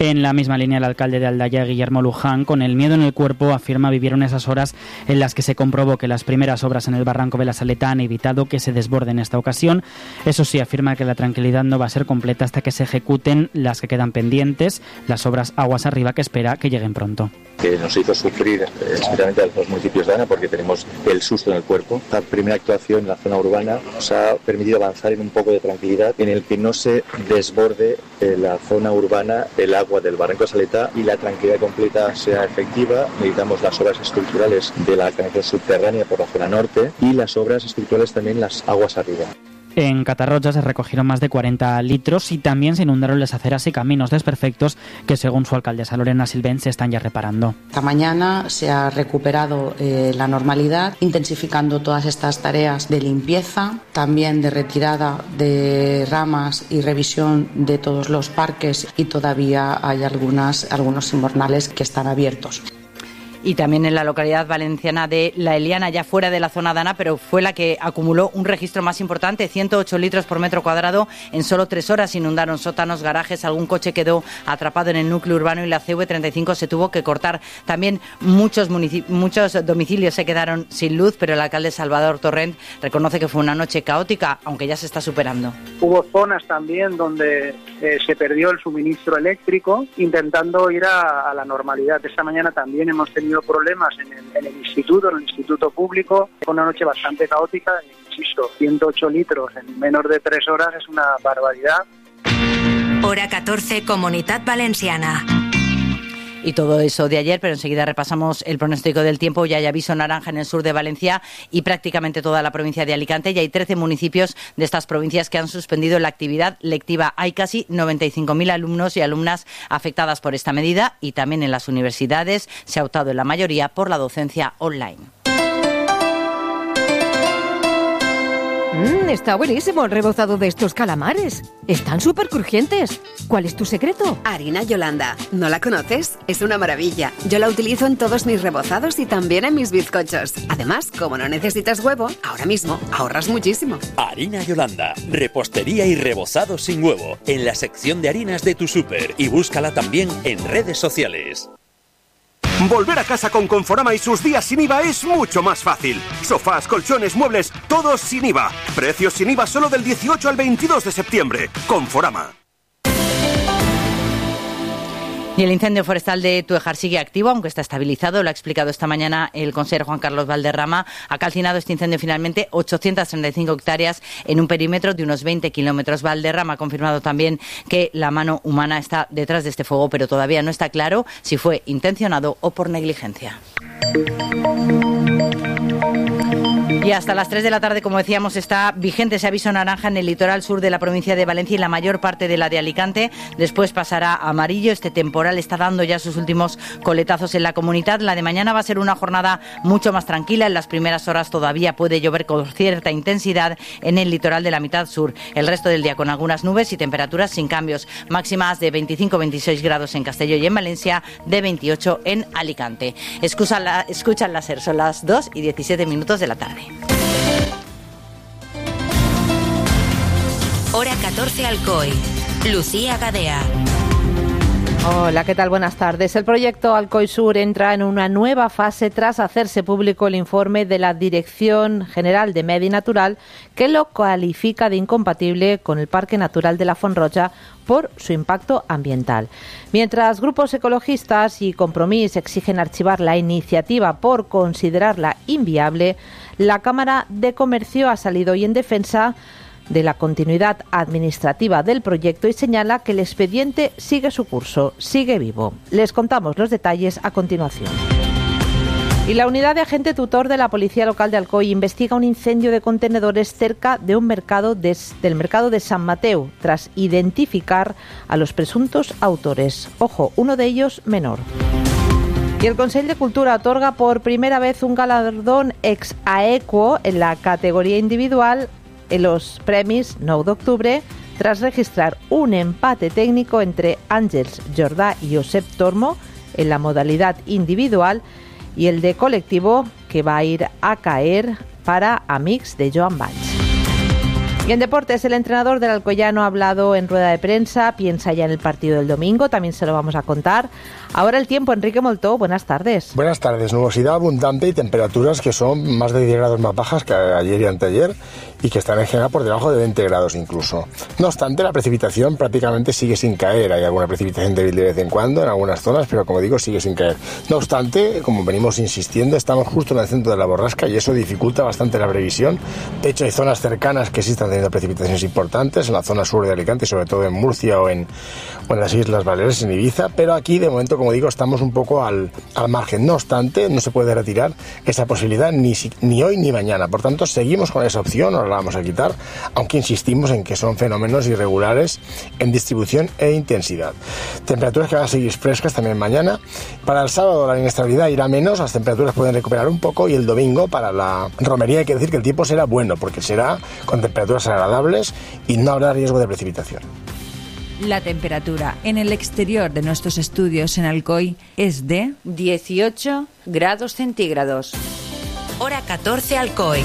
En la misma línea, el alcalde de Aldaya, Guillermo Luján, con el miedo en el cuerpo, afirma vivieron esas horas en las que se comprobó que las primeras obras en el barranco de la Saleta han evitado que se desborde en esta ocasión. Eso sí, afirma que la tranquilidad no va a ser completa hasta que se ejecuten las que quedan pendientes, las obras aguas arriba, que espera que lleguen pronto. Que nos hizo sufrir especialmente a los municipios de Ana porque tenemos el susto en el cuerpo. La primera actuación en la zona urbana nos ha permitido avanzar en un poco de tranquilidad en el que no se desborde la zona urbana del agua del barranco de Saleta y la tranquilidad completa sea efectiva. Necesitamos las obras estructurales de la canalización subterránea por la zona norte y las obras estructurales también las aguas arriba. En Catarroja se recogieron más de cuarenta litros y también se inundaron las aceras y caminos desperfectos que, según su alcaldesa Lorena Silvén, se están ya reparando. Esta mañana se ha recuperado eh, la normalidad, intensificando todas estas tareas de limpieza, también de retirada de ramas y revisión de todos los parques, y todavía hay algunas, algunos invernales que están abiertos. Y también en la localidad valenciana de La Eliana, ya fuera de la zona de Ana, pero fue la que acumuló un registro más importante, ciento ocho litros por metro cuadrado en solo tres horas. Inundaron sótanos, garajes, algún coche quedó atrapado en el núcleo urbano y la C V treinta y cinco se tuvo que cortar. También muchos, muchos domicilios se quedaron sin luz, pero el alcalde Salvador Torrent reconoce que fue una noche caótica, aunque ya se está superando. Hubo zonas también donde eh, se perdió el suministro eléctrico, intentando ir a, a la normalidad. Esta mañana también hemos tenido problemas en el, en el instituto, en el instituto público. Fue una noche bastante caótica, insisto, ciento ocho litros en menos de tres horas es una barbaridad. Hora catorce, Comunitat Valenciana. Y todo eso de ayer, pero enseguida repasamos el pronóstico del tiempo. Ya hay aviso naranja en el sur de Valencia y prácticamente toda la provincia de Alicante. Ya hay trece municipios de estas provincias que han suspendido la actividad lectiva. Hay casi noventa y cinco mil alumnos y alumnas afectadas por esta medida, y también en las universidades se ha optado en la mayoría por la docencia online. Mmm, está buenísimo el rebozado de estos calamares. Están súper crujientes. ¿Cuál es tu secreto? Harina Yolanda. ¿No la conoces? Es una maravilla. Yo la utilizo en todos mis rebozados y también en mis bizcochos. Además, como no necesitas huevo, ahora mismo ahorras muchísimo. Harina Yolanda. Repostería y rebozado sin huevo. En la sección de harinas de tu súper. Y búscala también en redes sociales. Volver a casa con Conforama y sus días sin I V A es mucho más fácil. Sofás, colchones, muebles, todos sin I V A. Precios sin I V A solo del dieciocho al veintidós de septiembre. Conforama. Y el incendio forestal de Tuejar sigue activo, aunque está estabilizado. Lo ha explicado esta mañana el consejero Juan Carlos Valderrama. Ha calcinado este incendio finalmente ochocientas treinta y cinco hectáreas en un perímetro de unos veinte kilómetros. Valderrama ha confirmado también que la mano humana está detrás de este fuego, pero todavía no está claro si fue intencionado o por negligencia. Y hasta las tres de la tarde, como decíamos, está vigente ese aviso naranja en el litoral sur de la provincia de Valencia y la mayor parte de la de Alicante. Después pasará a amarillo. Este temporal está dando ya sus últimos coletazos en la comunidad. La de mañana va a ser una jornada mucho más tranquila. En las primeras horas todavía puede llover con cierta intensidad en el litoral de la mitad sur. El resto del día con algunas nubes y temperaturas sin cambios. Máximas de veinticinco a veintiséis grados en Castelló y en Valencia, de veintiocho en Alicante. Escucha la, escucha el láser, son las dos y diecisiete minutos de la tarde. Hora catorce, Alcoy. Lucía Gadea. Hola, ¿qué tal? Buenas tardes. El proyecto Alcoy Sur entra en una nueva fase tras hacerse público el informe de la Dirección General de Medi Natural, que lo califica de incompatible con el Parque Natural de la Font Roja por su impacto ambiental. Mientras grupos ecologistas y Compromís exigen archivar la iniciativa por considerarla inviable, la Cámara de Comercio ha salido hoy en defensa de la continuidad administrativa del proyecto y señala que el expediente sigue su curso, sigue vivo. Les contamos los detalles a continuación. Y la unidad de agente tutor de la Policía Local de Alcoy investiga un incendio de contenedores cerca de un mercado de, del mercado de San Mateu, tras identificar a los presuntos autores. Ojo, uno de ellos menor. Y el Consell de Cultura otorga por primera vez un galardón ex aequo en la categoría individual en los Premis nou d'octubre, tras registrar un empate técnico entre Àngels Jordà y Josep Tormo en la modalidad individual y el de colectivo, que va a ir a caer para Amics de Joan Valls. Y en deportes, el entrenador del Alcoyano ha hablado en rueda de prensa, piensa ya en el partido del domingo, también se lo vamos a contar. Ahora el tiempo, Enrique Moltó, buenas tardes. Buenas tardes, nubosidad abundante y temperaturas que son más de diez grados más bajas que ayer y anteayer y que están en general por debajo de veinte grados incluso. No obstante, la precipitación prácticamente sigue sin caer, hay alguna precipitación débil de vez en cuando en algunas zonas, pero como digo, sigue sin caer. No obstante, como venimos insistiendo, estamos justo en el centro de la borrasca y eso dificulta bastante la previsión. De hecho, hay zonas cercanas que sí están teniendo precipitaciones importantes, en la zona sur de Alicante, sobre todo en Murcia o en, o en las Islas Baleares, en Ibiza, pero aquí de momento, como digo, estamos un poco al, al margen. No obstante, no se puede retirar esa posibilidad ni, ni hoy ni mañana. Por tanto, seguimos con esa opción, ahora la vamos a quitar, aunque insistimos en que son fenómenos irregulares en distribución e intensidad. Temperaturas que van a seguir frescas también mañana. Para el sábado la inestabilidad irá menos, las temperaturas pueden recuperar un poco y el domingo para la romería hay que decir que el tiempo será bueno, porque será con temperaturas agradables y no habrá riesgo de precipitación. La temperatura en el exterior de nuestros estudios en Alcoy es de dieciocho grados centígrados. Hora catorce, Alcoy.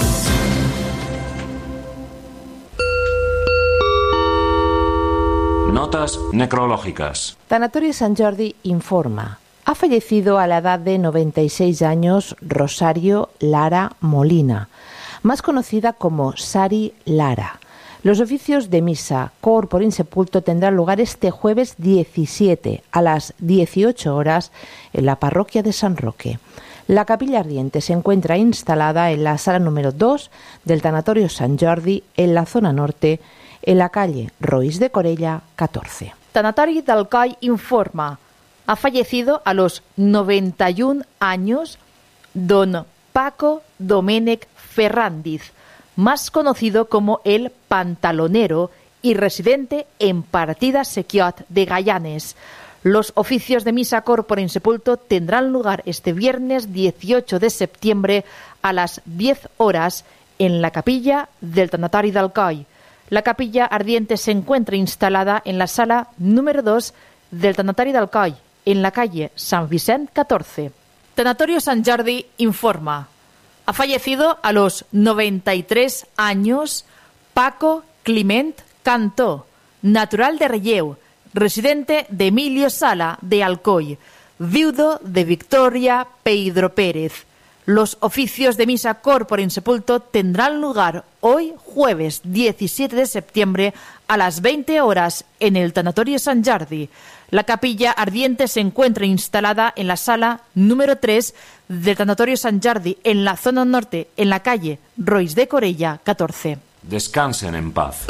Notas necrológicas. Tanatorio Sant Jordi informa. Ha fallecido a la edad de noventa y seis años Rosario Lara Molina, más conocida como Sari Lara. Los oficios de misa corpore insepulto tendrán lugar este jueves diecisiete a las dieciocho horas en la parroquia de San Roque. La capilla ardiente se encuentra instalada en la sala número dos del Tanatorio Sant Jordi en la zona norte, en la calle Roís de Corella catorce. Tanatori d'Alcoi informa. Ha fallecido a los noventa y un años don Paco Domènech Ferrandiz, más conocido como el Pantalonero y residente en Partida Sequiot de Gallanes. Los oficios de misa corpore insepulto tendrán lugar este viernes dieciocho de septiembre a las diez horas en la capilla del Tanatori d'Alcoi. La capilla ardiente se encuentra instalada en la sala número dos del Tanatori d'Alcoi, en la calle San Vicent catorce. Tanatorio Sant Jordi informa. Ha fallecido a los noventa y tres años Paco Climent Cantó, natural de Relleu, residente de Emilio Sala de Alcoy, viudo de Victoria Pedro Pérez. Los oficios de misa corpore insepulto tendrán lugar hoy, jueves diecisiete de septiembre, a las veinte horas en el Tanatorio Sant Jordi. La capilla ardiente se encuentra instalada en la sala número tres del Tanatorio Sant Jordi, en la zona norte, en la calle Roís de Corella catorce. Descansen en paz.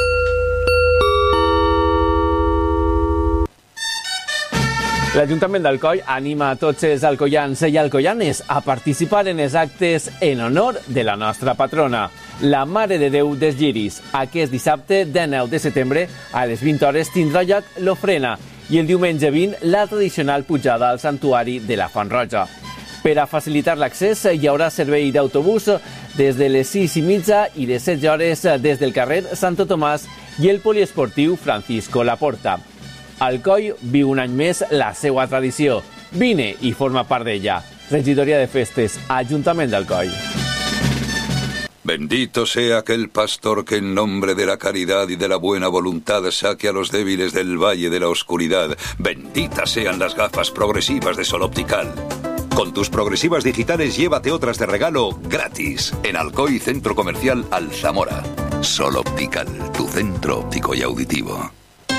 L'Ajuntament d'Alcoi anima a tots els alcoians i alcoianes a participar en els actes en honor de la nostra patrona, la Mare de Déu dels Lliris. Aquest dissabte, dinou de setembre, a les vint hores tindrà lloc l'ofrena i el diumenge vint la tradicional pujada al santuari de la Font Roja. Per a facilitar l'accés hi haurà servei d'autobús des de les sis i mitja i les setze hores des del carrer Santo Tomàs i el poliesportiu Francisco Laporta. Alcoi viu un any més la seva tradició. Vine i forma part d'ella. Regidoria de Festes, Ajuntament d'Alcoi. Bendito sea aquel pastor que en nombre de la caridad y de la buena voluntad saque a los débiles del valle de la oscuridad. Benditas sean las gafas progresivas de Sol Optical. Con tus progresivas digitales llévate otras de regalo gratis en Alcoi Centro Comercial Alzamora. Sol Optical, tu centro óptico y auditivo.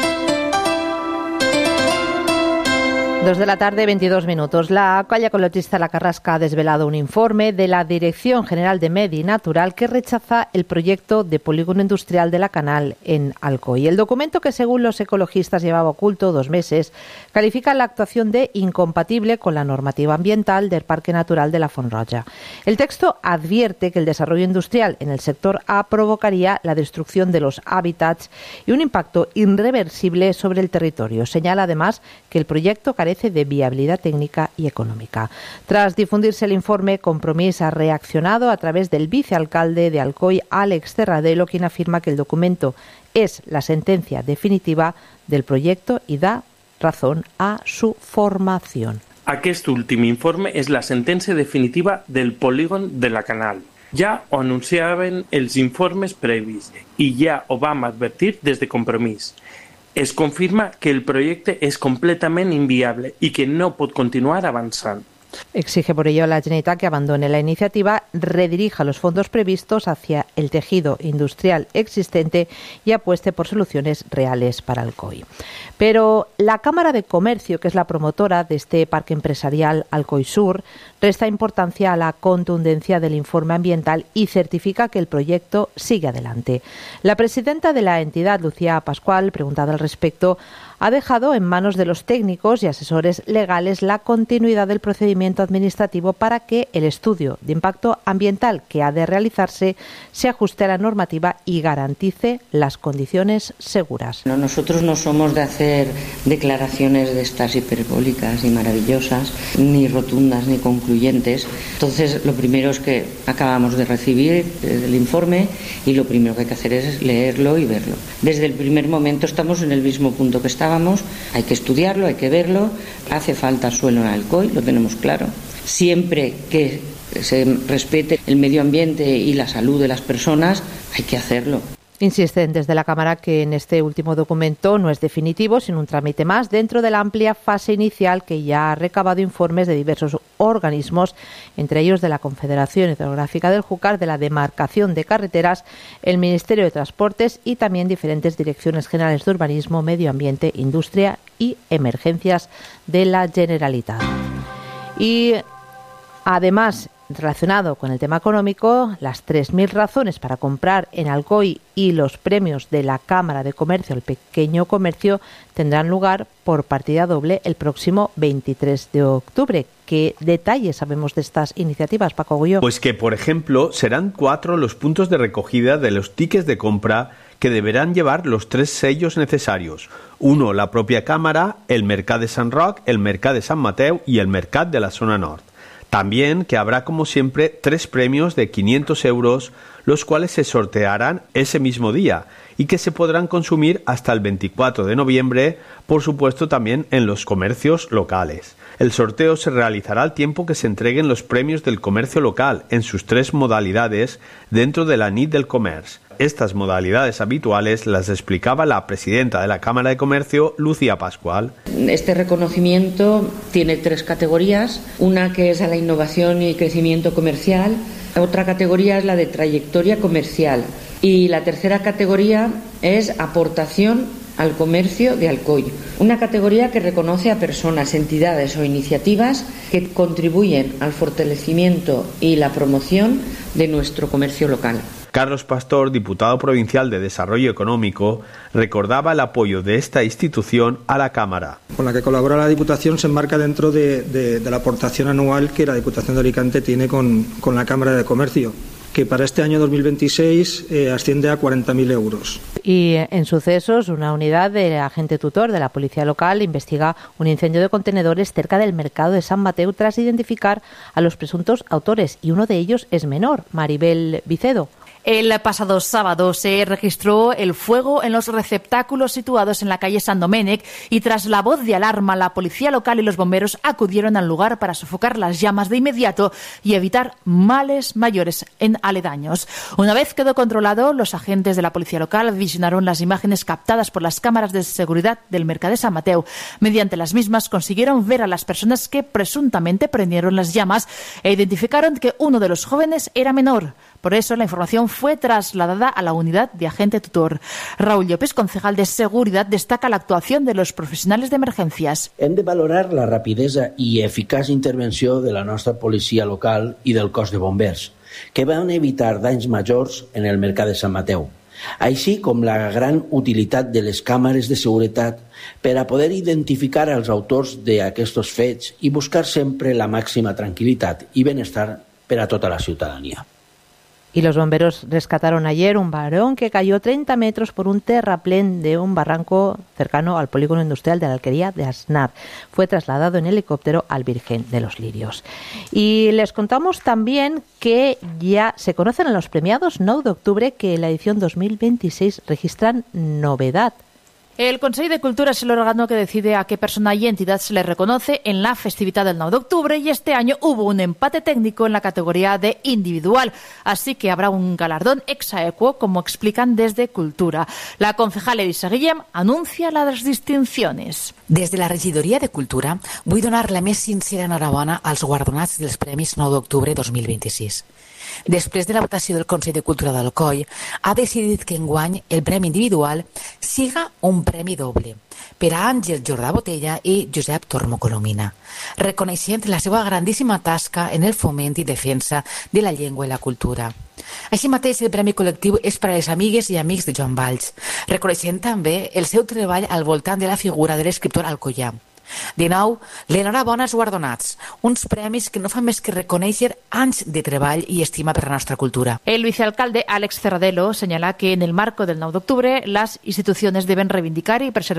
Dos de la tarde, veintidós minutos. La Colla Ecologista La Carrasca ha desvelado un informe de la Dirección General de Medi Natural que rechaza el proyecto de polígono industrial de la Canal en Alcoy. El documento, que según los ecologistas llevaba oculto dos meses, califica la actuación de incompatible con la normativa ambiental del Parque Natural de la Font Roja. El texto advierte que el desarrollo industrial en el sector A provocaría la destrucción de los hábitats y un impacto irreversible sobre el territorio. Señala además que el proyecto carece de viabilidad técnica y económica. Tras difundirse el informe, Compromís ha reaccionado a través del vicealcalde de Alcoy, Àlex Terradelo, quien afirma que el documento es la sentencia definitiva del proyecto y da razón a su formación. Aquest últim informe és la sentència definitiva del polígon de la Canal. Ja ho anunciaven els informes previs i ja ho vam advertir des de Compromís. Es confirma que el projecte és completament inviable i que no pot continuar avançant. Exige por ello a la Generalitat que abandone la iniciativa, redirija los fondos previstos hacia el tejido industrial existente y apueste por soluciones reales para Alcoy. Pero la Cámara de Comercio, que es la promotora de este parque empresarial Alcoy Sur, resta importancia a la contundencia del informe ambiental y certifica que el proyecto sigue adelante. La presidenta de la entidad, Lucía Pascual, preguntada al respecto, ha dejado en manos de los técnicos y asesores legales la continuidad del procedimiento administrativo para que el estudio de impacto ambiental que ha de realizarse se ajuste a la normativa y garantice las condiciones seguras. No, nosotros no somos de hacer declaraciones de estas hiperbólicas y maravillosas, ni rotundas ni concluyentes. Entonces, lo primero es que acabamos de recibir el informe y lo primero que hay que hacer es leerlo y verlo. Desde el primer momento estamos en el mismo punto que estábamos. Hay que estudiarlo, hay que verlo. Hace falta suelo en Alcoy, lo tenemos claro. Siempre que se respete el medio ambiente y la salud de las personas, hay que hacerlo. Insisten desde la Cámara que en este último documento no es definitivo, sino un trámite más dentro de la amplia fase inicial que ya ha recabado informes de diversos organismos, entre ellos de la Confederación Hidrográfica del Júcar, de la Demarcación de Carreteras, el Ministerio de Transportes y también diferentes direcciones generales de Urbanismo, Medio Ambiente, Industria y Emergencias de la Generalitat. Y además, relacionado con el tema económico, las tres mil razones para comprar en Alcoy y los premios de la Cámara de Comercio al Pequeño Comercio tendrán lugar por partida doble el próximo veintitrés de octubre. ¿Qué detalles sabemos de estas iniciativas, Paco Agulló? Pues que, por ejemplo, serán cuatro los puntos de recogida de los tickets de compra que deberán llevar los tres sellos necesarios. Uno, la propia Cámara, el Mercat de Sant Roc, el Mercat de Sant Mateu y el Mercat de la Zona Nord. También que habrá, como siempre, tres premios de quinientos euros, los cuales se sortearán ese mismo día y que se podrán consumir hasta el veinticuatro de noviembre, por supuesto también en los comercios locales. El sorteo se realizará al tiempo que se entreguen los premios del comercio local en sus tres modalidades dentro de la Nit del Comerç. Estas modalidades habituales las explicaba la presidenta de la Cámara de Comercio, Lucía Pascual. Este reconocimiento tiene tres categorías, una que es a la innovación y crecimiento comercial, otra categoría es la de trayectoria comercial y la tercera categoría es aportación al comercio de Alcoy, una categoría que reconoce a personas, entidades o iniciativas que contribuyen al fortalecimiento y la promoción de nuestro comercio local. Carlos Pastor, diputado provincial de Desarrollo Económico, recordaba el apoyo de esta institución a la Cámara. Con la que colabora la Diputación se enmarca dentro de, de, de la aportación anual que la Diputación de Alicante tiene con, con la Cámara de Comercio, que para este año dos mil veintiséis eh, asciende a cuarenta mil euros. Y en sucesos, una unidad del agente tutor de la Policía Local investiga un incendio de contenedores cerca del mercado de Sant Mateu tras identificar a los presuntos autores, y uno de ellos es menor, Maribel Vicedo. El pasado sábado se registró el fuego en los receptáculos situados en la calle San Domènec y tras la voz de alarma la policía local y los bomberos acudieron al lugar para sofocar las llamas de inmediato y evitar males mayores en aledaños. Una vez quedó controlado, los agentes de la policía local visionaron las imágenes captadas por las cámaras de seguridad del Mercat de Sant Mateu. Mediante las mismas consiguieron ver a las personas que presuntamente prendieron las llamas e identificaron que uno de los jóvenes era menor. Por eso la información fue trasladada a la unidad de agente tutor. Raúl Llopes, concejal de Seguridad, destaca la actuación de los profesionales de emergencias. Hem de valorar la rapidesa i eficaç intervenció de la nostra policia local i del cos de bombers, que van evitar danys majors en el Mercat de Sant Mateu, així com la gran utilitat de les càmeres de seguretat per a poder identificar els autors d'aquests fets i buscar sempre la màxima tranquil·litat i benestar per a tota la ciutadania. Y los bomberos rescataron ayer un varón que cayó treinta metros por un terraplén de un barranco cercano al polígono industrial de la Alquería de Aznar. Fue trasladado en helicóptero al Virgen de los Lirios. Y les contamos también que ya se conocen a los premiados nueve de octubre que en la edición dos mil veintiséis registran novedad. El Consejo de Cultura es el órgano que decide a qué persona y entidad se le reconoce en la festividad del nueve de octubre y este año hubo un empate técnico en la categoría de individual, así que habrá un galardón ex aequo, como explican desde Cultura. La concejal Elisa Guillem anuncia las distinciones. Des de la regidoria de Cultura vull donar la més sincera enhorabona als guardonats dels Premis nou d'octubre dos mil vint-i-sis. Després de la votació del Consell de Cultura d'Alcoi, ha decidit que enguany el premi individual siga un premi doble per a Àngel Jordà Botella i Josep Tormo Colomina, reconeixent la seva grandíssima tasca en el foment i defensa de la llengua i la cultura. Així mateix, el premi col·lectiu és per a les amigues i amics de Joan Valls, reconeixent també el seu treball al voltant de la figura de l'escriptor alcoià. De nou, l'enhorabona als guardonats, uns premis que no fan més que reconèixer anys de treball y estima per la nostra cultura. El vicealcalde Alex Cerradelo señala que en el marco del nueve de octubre las instituciones deben reivindicar y preservar